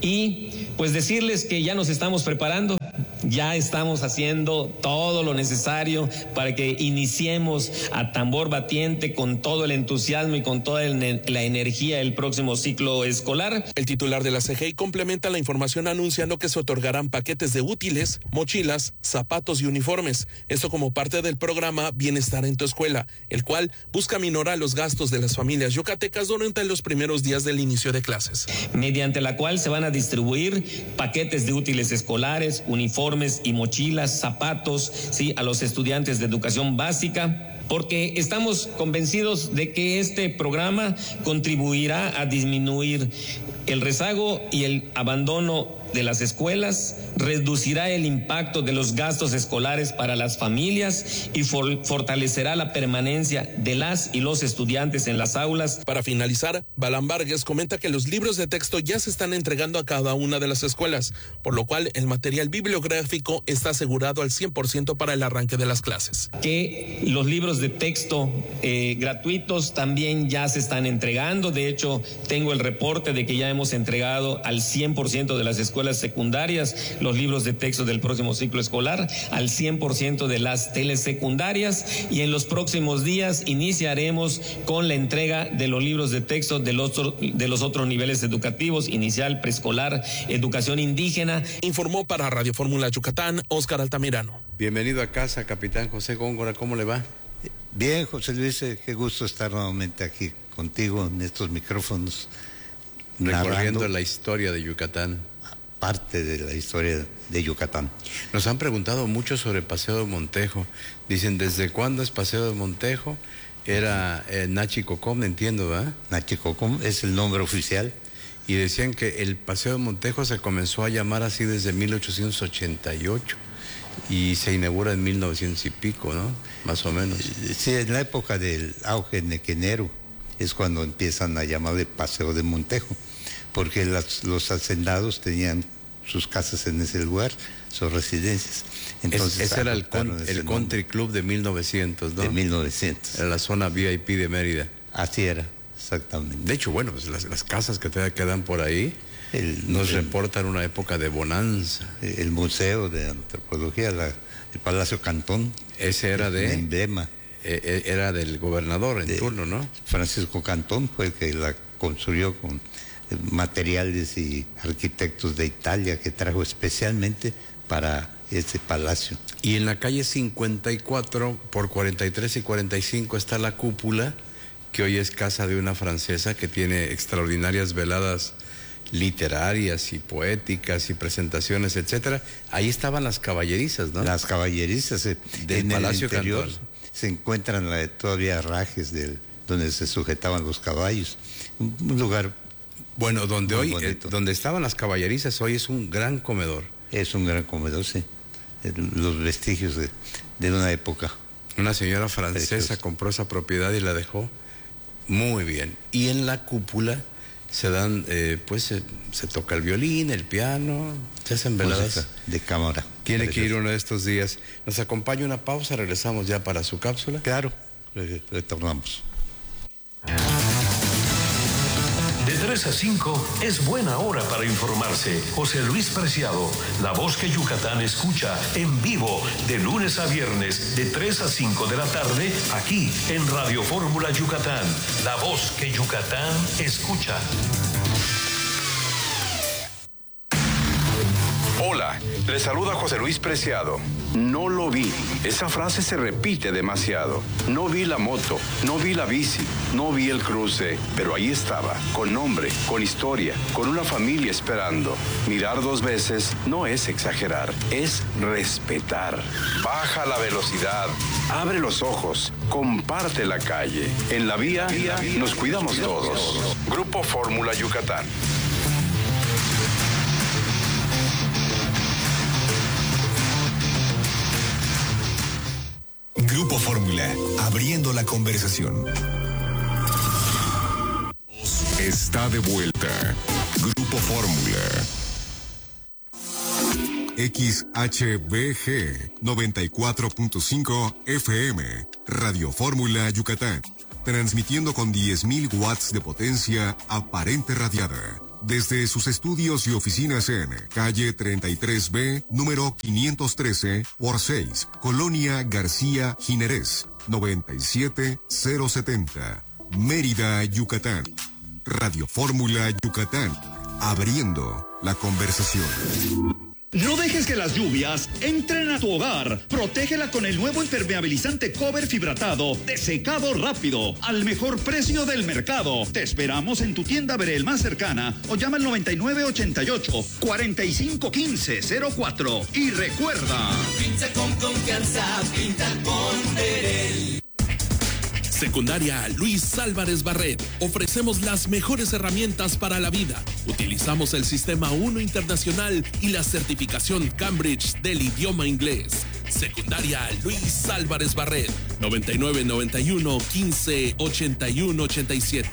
y pues decirles que ya nos estamos preparando, ya estamos haciendo todo lo necesario para que iniciemos a tambor batiente con todo el entusiasmo y con toda el, la energía el próximo ciclo escolar. El titular de la C G I complementa la información anunciando que se otorgarán paquetes de útiles, mochilas, zapatos y uniformes, esto como parte del programa Bienestar en tu Escuela, el cual busca minorar los gastos de las familias yucatecas durante los primeros días del inicio de clases. Mediante la cual se van a distribuir paquetes de útiles escolares, uniformes y mochilas, zapatos, sí, a los estudiantes de educación básica, porque estamos convencidos de que este programa contribuirá a disminuir el rezago y el abandono de las escuelas, reducirá el impacto de los gastos escolares para las familias y for- fortalecerá la permanencia de las y los estudiantes en las aulas. Para finalizar, Balán Vargas comenta que los libros de texto ya se están entregando a cada una de las escuelas, por lo cual el material bibliográfico está asegurado al cien por ciento para el arranque de las clases. Que los libros de texto eh, gratuitos también ya se están entregando. De hecho, tengo el reporte de que ya hemos entregado al cien por ciento de las escuelas secundarias los libros de texto del próximo ciclo escolar, al cien por ciento de las telesecundarias, y en los próximos días iniciaremos con la entrega de los libros de texto de los, de los otros niveles educativos, inicial, preescolar, educación indígena. Informó para Radio Fórmula Yucatán, Óscar Altamirano. Bienvenido a casa, capitán José Góngora, ¿cómo le va? Bien, José Luis, qué gusto estar nuevamente aquí contigo en estos micrófonos. Recorriendo la historia de Yucatán. Parte de la historia de Yucatán. Nos han preguntado mucho sobre Paseo de Montejo. Dicen, ¿desde cuándo es Paseo de Montejo? Era eh, Nachi Cocom, entiendo, ¿verdad? Nachi Cocom es el nombre oficial. Y decían que el Paseo de Montejo se comenzó a llamar así desde mil ochocientos ochenta y ocho y se inaugura en mil novecientos y pico, ¿no? Más o menos. Sí, en la época del auge nequenero es cuando empiezan a llamarle Paseo de Montejo, porque las, los hacendados tenían sus casas en ese lugar, sus residencias. Entonces, es, ese era el, con, el Country Club de mil novecientos, ¿no? De mil novecientos. Era la zona V I P de Mérida. Así era, exactamente. De hecho, bueno, pues las, las casas que todavía quedan por ahí el, nos el, reportan una época de bonanza. El Museo de Antropología, la, el Palacio Cantón. Ese era de... El emblema. Eh, era del gobernador en de, turno, ¿no? Francisco Cantón fue el que la construyó con materiales y arquitectos de Italia que trajo especialmente para ese palacio. Y en la calle cincuenta y cuatro por cuarenta y tres y cuarenta y cinco está la cúpula, que hoy es casa de una francesa que tiene extraordinarias veladas literarias y poéticas y presentaciones, etcétera. Ahí estaban las caballerizas, ¿no? Las caballerizas eh, del en Palacio el interior Cantón. Se encuentran la, todavía rajes del, donde se sujetaban los caballos. Un, un lugar bueno, donde hoy, eh, donde estaban las caballerizas, hoy es un gran comedor. Es un gran comedor, sí. Los vestigios de, de una época. Una señora francesa preciosa compró esa propiedad y la dejó muy bien. Y en la cúpula se dan, eh, pues se, se toca el violín, el piano, se hacen veladas de cámara. Tiene que ir uno de estos días. Nos acompaña una pausa, regresamos ya para su cápsula. Claro, retornamos. De tres a cinco es buena hora para informarse. José Luis Preciado, la voz que Yucatán escucha en vivo de lunes a viernes de tres a cinco de la tarde aquí en Radio Fórmula Yucatán, la voz que Yucatán escucha. Hola, Le saluda José Luis Preciado. No lo vi. Esa frase se repite demasiado. No vi la moto, no vi la bici, no vi el cruce, pero ahí estaba, con nombre, con historia, con una familia esperando. Mirar dos veces no es exagerar, es respetar. Baja la velocidad, abre los ojos, comparte la calle. En la vía, nos cuidamos todos. Grupo Fórmula Yucatán. Grupo Fórmula, abriendo la conversación. Está de vuelta. Grupo Fórmula. X H B G noventa y cuatro punto cinco F M, Radio Fórmula Yucatán. Transmitiendo con diez mil watts de potencia aparente radiada. Desde sus estudios y oficinas en calle treinta y tres B, número quinientos trece por seis, Colonia García Jiménez, noventa y siete mil setenta, Mérida, Yucatán. Radio Fórmula Yucatán, abriendo la conversación. No dejes que las lluvias entren a tu hogar. Protégela con el nuevo impermeabilizante Cover Fibratado de secado rápido al mejor precio del mercado. Te esperamos en tu tienda Verel más cercana o llama al noventa y nueve ochenta y ocho, cuarenta y cinco quince cero cuatro. Y recuerda, pinta con confianza, pinta con Verel. Secundaria Luis Álvarez Barret. Ofrecemos las mejores herramientas para la vida. Utilizamos el Sistema uno Internacional y la certificación Cambridge del idioma inglés. Secundaria Luis Álvarez Barret. noventa y nueve noventa y uno quince ochenta y uno ochenta y siete.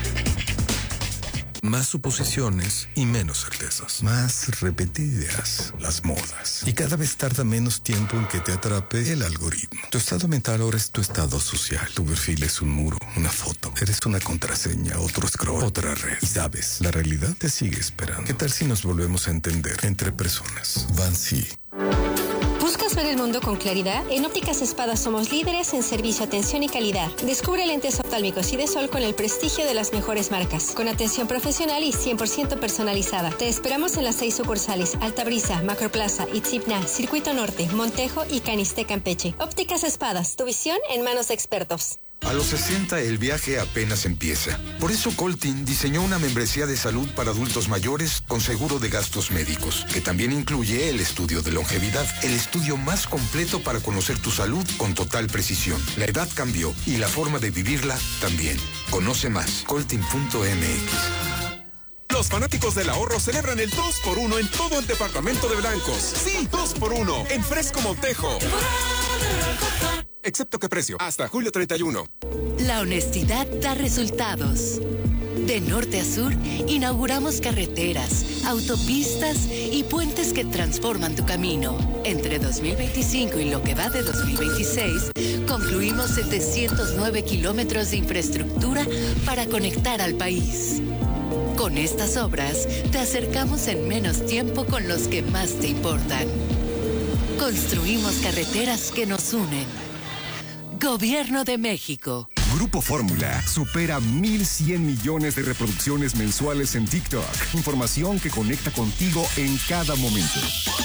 Más suposiciones y menos certezas. Más repetidas las modas. Y cada vez tarda menos tiempo en que te atrape el algoritmo. Tu estado mental ahora es tu estado social. Tu perfil es un muro, una foto. Eres una contraseña, otro scroll, otra red. Y sabes, la realidad te sigue esperando. ¿Qué tal si nos volvemos a entender entre personas? Vansi. ¿Buscas ver el mundo con claridad? En Ópticas Espadas somos líderes en servicio, atención y calidad. Descubre lentes oftálmicos y de sol con el prestigio de las mejores marcas, con atención profesional y cien por ciento personalizada. Te esperamos en las seis sucursales: Altabrisa, Macroplaza, Itzipna, Circuito Norte, Montejo y Caniste, Campeche. Ópticas Espadas, tu visión en manos de expertos. A los sesenta el viaje apenas empieza. Por eso Coltin diseñó una membresía de salud para adultos mayores con seguro de gastos médicos, que también incluye el estudio de longevidad, el estudio más completo para conocer tu salud con total precisión. La edad cambió y la forma de vivirla también. Conoce más, coltin punto m x. Los fanáticos del ahorro celebran el dos por uno en todo el departamento de Blancos. Sí, dos por uno en Fresco Montejo. Excepto que precio, hasta julio treinta y uno. La honestidad da resultados. De norte a sur, inauguramos carreteras, autopistas y puentes que transforman tu camino. Entre dos mil veinticinco y lo que va de dos mil veintiséis, concluimos setecientos nueve kilómetros de infraestructura para conectar al país. Con estas obras, te acercamos en menos tiempo con los que más te importan. Construimos carreteras que nos unen. Gobierno de México. Grupo Fórmula supera mil cien millones de reproducciones mensuales en TikTok. Información que conecta contigo en cada momento.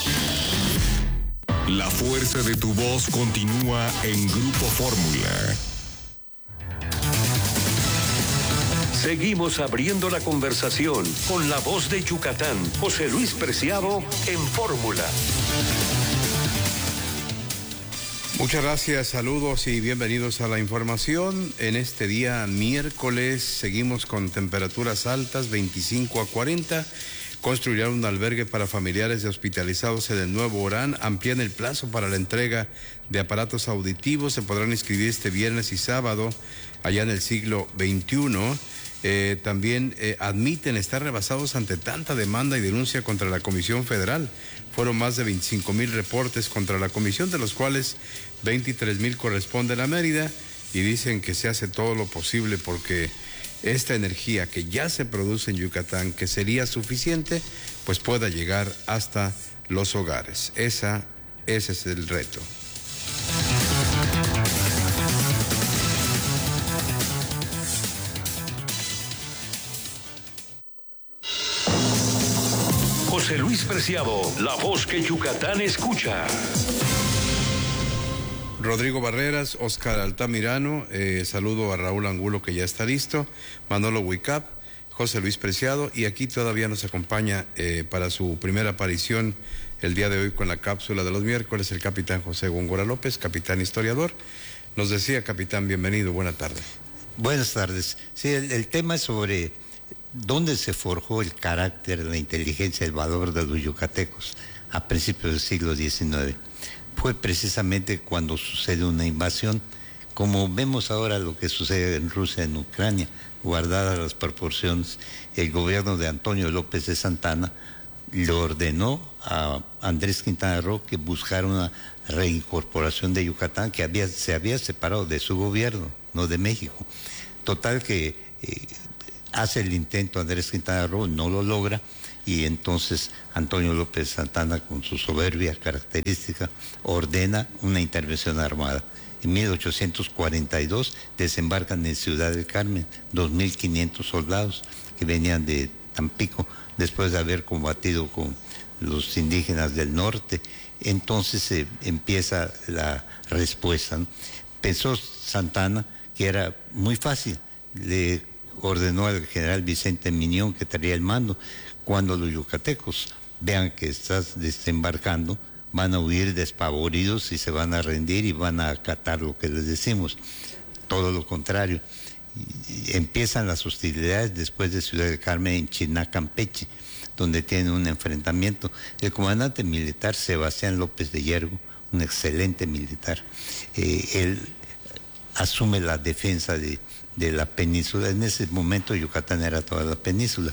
La fuerza de tu voz continúa en Grupo Fórmula. Seguimos abriendo la conversación con la voz de Yucatán, José Luis Preciado, en Fórmula. Muchas gracias, saludos y bienvenidos a la información. En este día miércoles seguimos con temperaturas altas, veinticinco a cuarenta. Construirán un albergue para familiares de hospitalizados en el Nuevo Orán. Amplían el plazo para la entrega de aparatos auditivos. Se podrán inscribir este viernes y sábado allá en el siglo veintiuno. Eh, también eh, admiten estar rebasados ante tanta demanda y denuncia contra la Comisión Federal. Fueron más de veinticinco mil reportes contra la comisión, de los cuales veintitrés mil corresponden a Mérida, y dicen que se hace todo lo posible porque esta energía que ya se produce en Yucatán, que sería suficiente, pues pueda llegar hasta los hogares. Esa, ese es el reto. José José Luis Preciado, la voz que Yucatán escucha. Rodrigo Barreras, Oscar Altamirano, eh, saludo a Raúl Angulo que ya está listo, Manolo Huicap, José Luis Preciado, y aquí todavía nos acompaña eh, para su primera aparición el día de hoy con la cápsula de los miércoles el capitán José Góngora López, capitán historiador. Nos decía, capitán, bienvenido, buena tarde. Buenas tardes. Sí, el, el tema es sobre dónde se forjó el carácter, la inteligencia, el valor de los yucatecos a principios del siglo diecinueve. Fue precisamente cuando sucede una invasión, como vemos ahora lo que sucede en Rusia, en Ucrania, guardadas las proporciones. El gobierno de Antonio López de Santana le ordenó a Andrés Quintana Roo que buscara una reincorporación de Yucatán, que había, se había separado de su gobierno, no de México. Total que eh, hace el intento Andrés Quintana Roo, no lo logra, y entonces Antonio López Santana, con su soberbia característica, ordena una intervención armada. En mil ochocientos cuarenta y dos desembarcan en Ciudad del Carmen dos mil quinientos soldados que venían de Tampico, después de haber combatido con los indígenas del norte. Entonces eh, empieza la respuesta, ¿no? Pensó Santana que era muy fácil, le ordenó al general Vicente Miñón, que traía el mando: cuando los yucatecos vean que estás desembarcando, van a huir despavoridos y se van a rendir y van a acatar lo que les decimos. Todo lo contrario. Y empiezan las hostilidades después de Ciudad del Carmen en Chiná, Campeche, donde tienen un enfrentamiento. El comandante militar Sebastián López de Yergo, un excelente militar, eh, él asume la defensa de, de la península. En ese momento Yucatán era toda la península.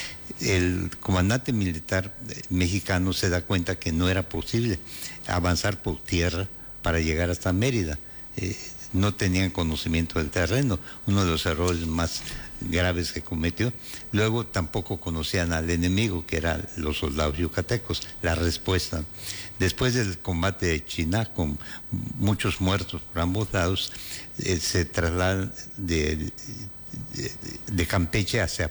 El comandante militar mexicano se da cuenta que no era posible avanzar por tierra para llegar hasta Mérida. Eh, no tenían conocimiento del terreno, uno de los errores más graves que cometió. Luego tampoco conocían al enemigo, que eran los soldados yucatecos. La respuesta, después del combate de Chiná, con muchos muertos por ambos lados, eh, se trasladan de, de, de Campeche hacia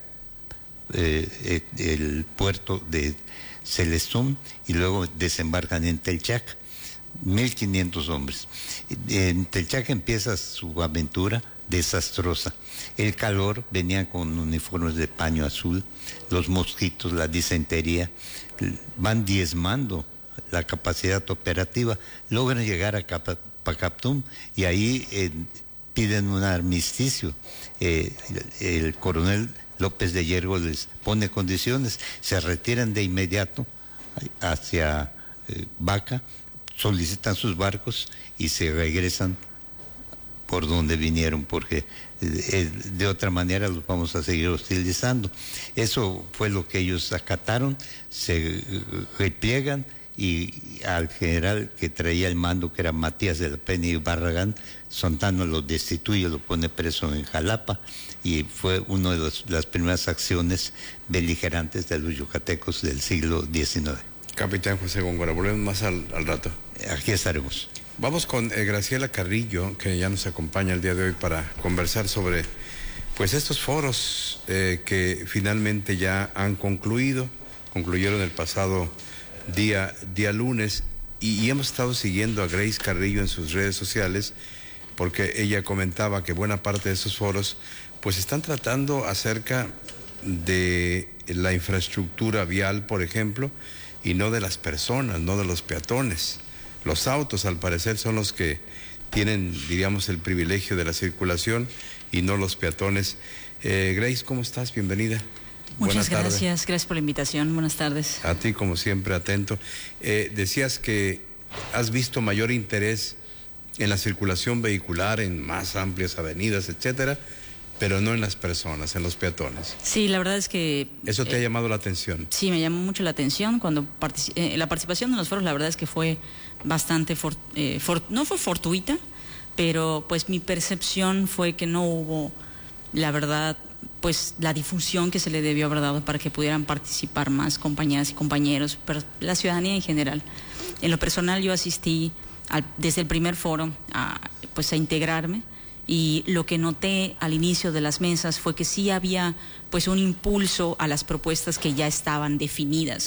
Eh, el puerto de Celestún y luego desembarcan en Telchac, mil quinientos hombres. En Telchac empieza su aventura desastrosa. El calor, venían con uniformes de paño azul, los mosquitos, la disentería, van diezmando la capacidad operativa, logran llegar a Pacaptún y ahí eh, piden un armisticio. Eh, el, el coronel López de Yergo les pone condiciones, se retiran de inmediato hacia eh, Vaca, solicitan sus barcos y se regresan por donde vinieron, porque eh, de otra manera los vamos a seguir hostilizando. Eso fue lo que ellos acataron, se eh, repliegan, y al general que traía el mando, que era Matías de la Peña y Barragán, Santana lo destituye, lo pone preso en Jalapa, y fue una de los, las primeras acciones beligerantes de los yucatecos del siglo diecinueve. Capitán José Góngora, volvemos más al, al rato. Aquí estaremos. Vamos con eh, Graciela Carrillo, que ya nos acompaña el día de hoy para conversar sobre pues estos foros eh, que finalmente ya han concluido, concluyeron el pasado día, día lunes, y, y hemos estado siguiendo a Grace Carrillo en sus redes sociales, porque ella comentaba que buena parte de estos foros pues están tratando acerca de la infraestructura vial, por ejemplo, y no de las personas, no de los peatones. Los autos, al parecer, son los que tienen, diríamos, el privilegio de la circulación y no los peatones. Eh, Grace, ¿cómo estás? Bienvenida. Muchas gracias, gracias por la invitación. Buenas tardes. A ti, como siempre, atento. Eh, decías que has visto mayor interés en la circulación vehicular, en más amplias avenidas, etcétera, pero no en las personas, en los peatones. Sí, la verdad es que... ¿Eso te eh, ha llamado la atención? Sí, me llamó mucho la atención. Cuando partici eh, la participación en los foros, la verdad es que fue bastante... For eh, for no fue fortuita, pero pues mi percepción fue que no hubo, la verdad, pues la difusión que se le debió haber dado para que pudieran participar más compañeras y compañeros, pero la ciudadanía en general. En lo personal, yo asistí al, desde el primer foro a, pues, a integrarme. Y lo que noté al inicio de las mesas fue que sí había pues un impulso a las propuestas que ya estaban definidas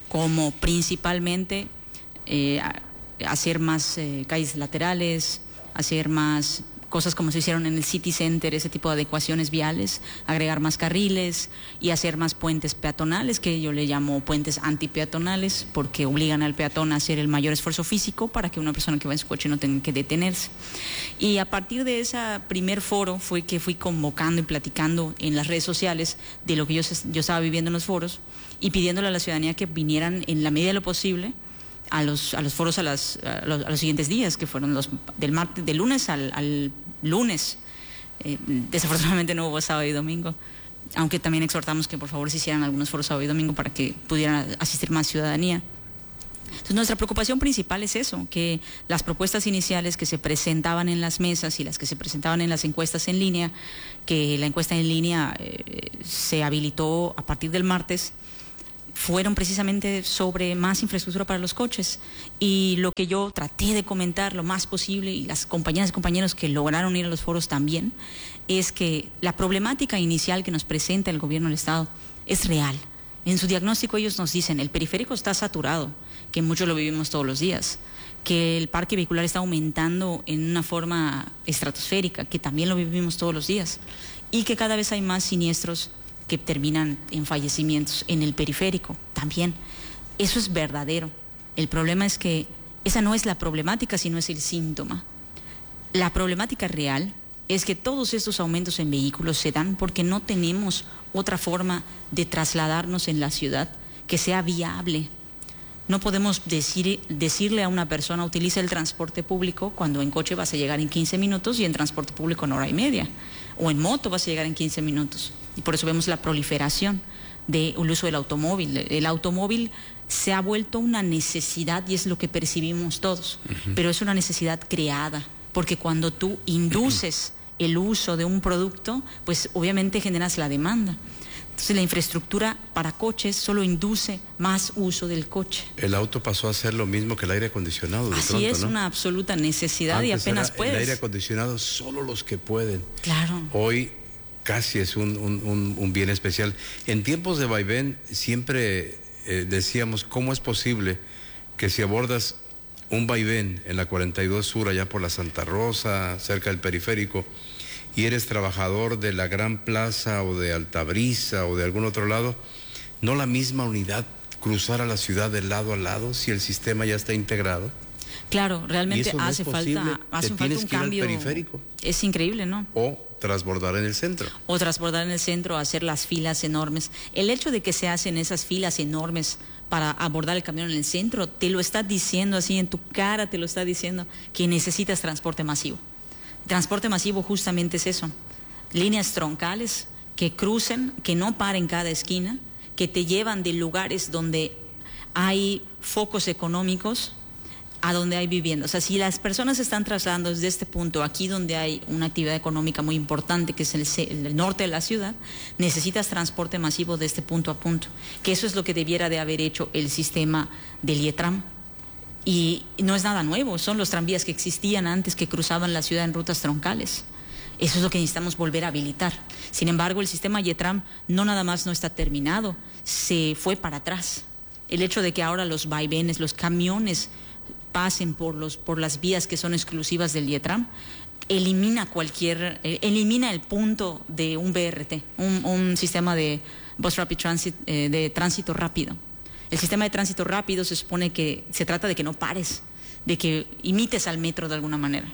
como principalmente eh, hacer más eh, calles laterales, hacer más cosas como se hicieron en el City Center, ese tipo de adecuaciones viales, agregar más carriles y hacer más puentes peatonales, que yo le llamo puentes antipeatonales, porque obligan al peatón a hacer el mayor esfuerzo físico para que una persona que va en su coche no tenga que detenerse. Y a partir de ese primer foro fue que fui convocando y platicando en las redes sociales de lo que yo, yo estaba viviendo en los foros y pidiéndole a la ciudadanía que vinieran en la medida de lo posible a los, a los foros a, las, a, los, a los siguientes días, que fueron los del martes, del lunes al, al lunes. Eh, desafortunadamente no hubo sábado y domingo, aunque también exhortamos que por favor se hicieran algunos foros sábado y domingo para que pudieran asistir más ciudadanía. Entonces nuestra preocupación principal es eso, que las propuestas iniciales que se presentaban en las mesas y las que se presentaban en las encuestas en línea, que la encuesta en línea eh, se habilitó a partir del martes, fueron precisamente sobre más infraestructura para los coches, y lo que yo traté de comentar lo más posible, y las compañeras y compañeros que lograron ir a los foros también, es que la problemática inicial que nos presenta el gobierno del Estado es real. En su diagnóstico ellos nos dicen, el periférico está saturado, que muchos lo vivimos todos los días, que el parque vehicular está aumentando en una forma estratosférica, que también lo vivimos todos los días, y que cada vez hay más siniestros que terminan en fallecimientos en el periférico también. Eso es verdadero. El problema es que esa no es la problemática, sino es el síntoma. La problemática real es que todos estos aumentos en vehículos se dan porque no tenemos otra forma de trasladarnos en la ciudad que sea viable. No podemos decir, decirle a una persona, utiliza el transporte público, cuando en coche vas a llegar en quince minutos y en transporte público en hora y media, o en moto vas a llegar en quince minutos. Y por eso vemos la proliferación del uso del automóvil. El automóvil se ha vuelto una necesidad y es lo que percibimos todos, uh-huh. pero es una necesidad creada, porque cuando tú induces el uso de un producto, pues obviamente generas la demanda. Entonces la infraestructura para coches solo induce más uso del coche. El auto pasó a ser lo mismo que el aire acondicionado. De Así pronto, es, ¿no? Una absoluta necesidad. Antes y apenas era puedes. El aire acondicionado solo los que pueden. Claro. Hoy casi es un, un, un, un bien especial. En tiempos de vaivén siempre eh, decíamos, ¿cómo es posible que si abordas un vaivén en la cuarenta y dos Sur, allá por la Santa Rosa, cerca del periférico, y eres trabajador de la Gran Plaza o de Altabrisa o de algún otro lado, no la misma unidad cruzar a la ciudad de lado a lado si el sistema ya está integrado? Claro, realmente no hace falta, hace falta un cambio. Periférico. Es increíble, ¿no? O transbordar en el centro. O transbordar en el centro, hacer las filas enormes. El hecho de que se hacen esas filas enormes para abordar el camión en el centro, te lo está diciendo así en tu cara, te lo está diciendo que necesitas transporte masivo. Transporte masivo justamente es eso, líneas troncales que crucen, que no paren cada esquina, que te llevan de lugares donde hay focos económicos a donde hay viviendas. O sea, si las personas se están trasladando desde este punto, aquí donde hay una actividad económica muy importante, que es el, el norte de la ciudad, necesitas transporte masivo de este punto a punto, que eso es lo que debiera de haber hecho el sistema del IETRAM. Y no es nada nuevo, son los tranvías que existían antes, que cruzaban la ciudad en rutas troncales. Eso es lo que necesitamos volver a habilitar. Sin embargo, el sistema YETRAM no nada más no está terminado, se fue para atrás. El hecho de que ahora los vaivenes, los camiones pasen por, los, por las vías que son exclusivas del YETRAM, elimina cualquier, eh, elimina el punto de un B R T, un, un sistema de Bus Rapid Transit, eh, de tránsito rápido. El sistema de tránsito rápido se supone que se trata de que no pares, de que imites al metro de alguna manera.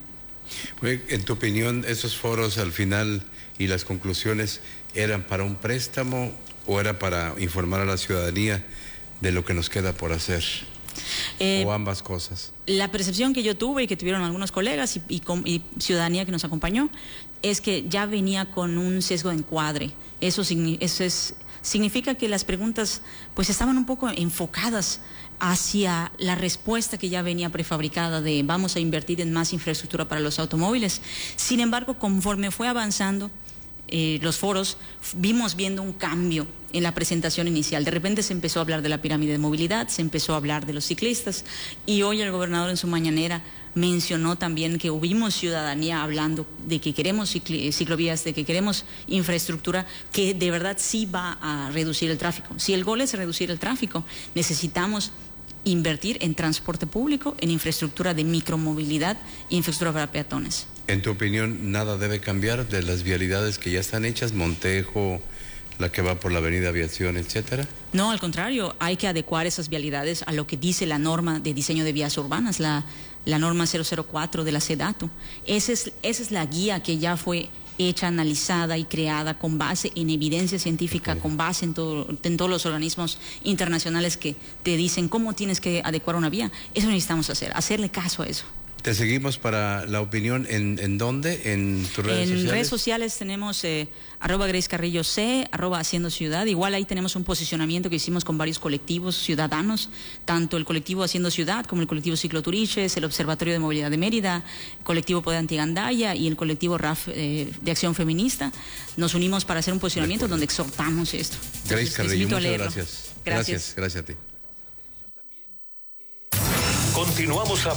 En tu opinión, ¿esos foros al final y las conclusiones eran para un préstamo o era para informar a la ciudadanía de lo que nos queda por hacer? Eh, ¿O ambas cosas? La percepción que yo tuve y que tuvieron algunos colegas y, y, y ciudadanía que nos acompañó es que ya venía con un sesgo de encuadre. Eso, eso es... significa que las preguntas pues estaban un poco enfocadas hacia la respuesta que ya venía prefabricada de vamos a invertir en más infraestructura para los automóviles. Sin embargo, conforme fue avanzando eh, los foros, vimos viendo un cambio en la presentación inicial. De repente se empezó a hablar de la pirámide de movilidad, se empezó a hablar de los ciclistas, y hoy el gobernador en su mañanera mencionó también que hubimos ciudadanía hablando de que queremos cicl- ciclovías, de que queremos infraestructura que de verdad sí va a reducir el tráfico. Si el goal es reducir el tráfico, necesitamos invertir en transporte público, en infraestructura de micromovilidad e infraestructura para peatones. En tu opinión, ¿nada debe cambiar de las vialidades que ya están hechas, Montejo, la que va por la avenida Aviación, etcétera? No, al contrario, hay que adecuar esas vialidades a lo que dice la norma de diseño de vías urbanas, la, la norma cero cero cuatro de la SEDATU. Esa es, esa es la guía que ya fue hecha, analizada y creada con base en evidencia científica, con base en, todo, en todos los organismos internacionales que te dicen cómo tienes que adecuar una vía. Eso necesitamos hacer, hacerle caso a eso. Te seguimos para la opinión, ¿en, en dónde? ¿En tus redes en sociales? En redes sociales tenemos eh, arroba Grace Carrillo C, arroba Haciendo Ciudad. Igual ahí tenemos un posicionamiento que hicimos con varios colectivos ciudadanos, tanto el colectivo Haciendo Ciudad como el colectivo Cicloturiches, el Observatorio de Movilidad de Mérida, el colectivo Poder Antigandaya y el colectivo R A F eh, de Acción Feminista. Nos unimos para hacer un posicionamiento donde exhortamos esto. Grace Entonces, Carrillo, muchas gracias. gracias. Gracias. Gracias, gracias a ti. Continuamos a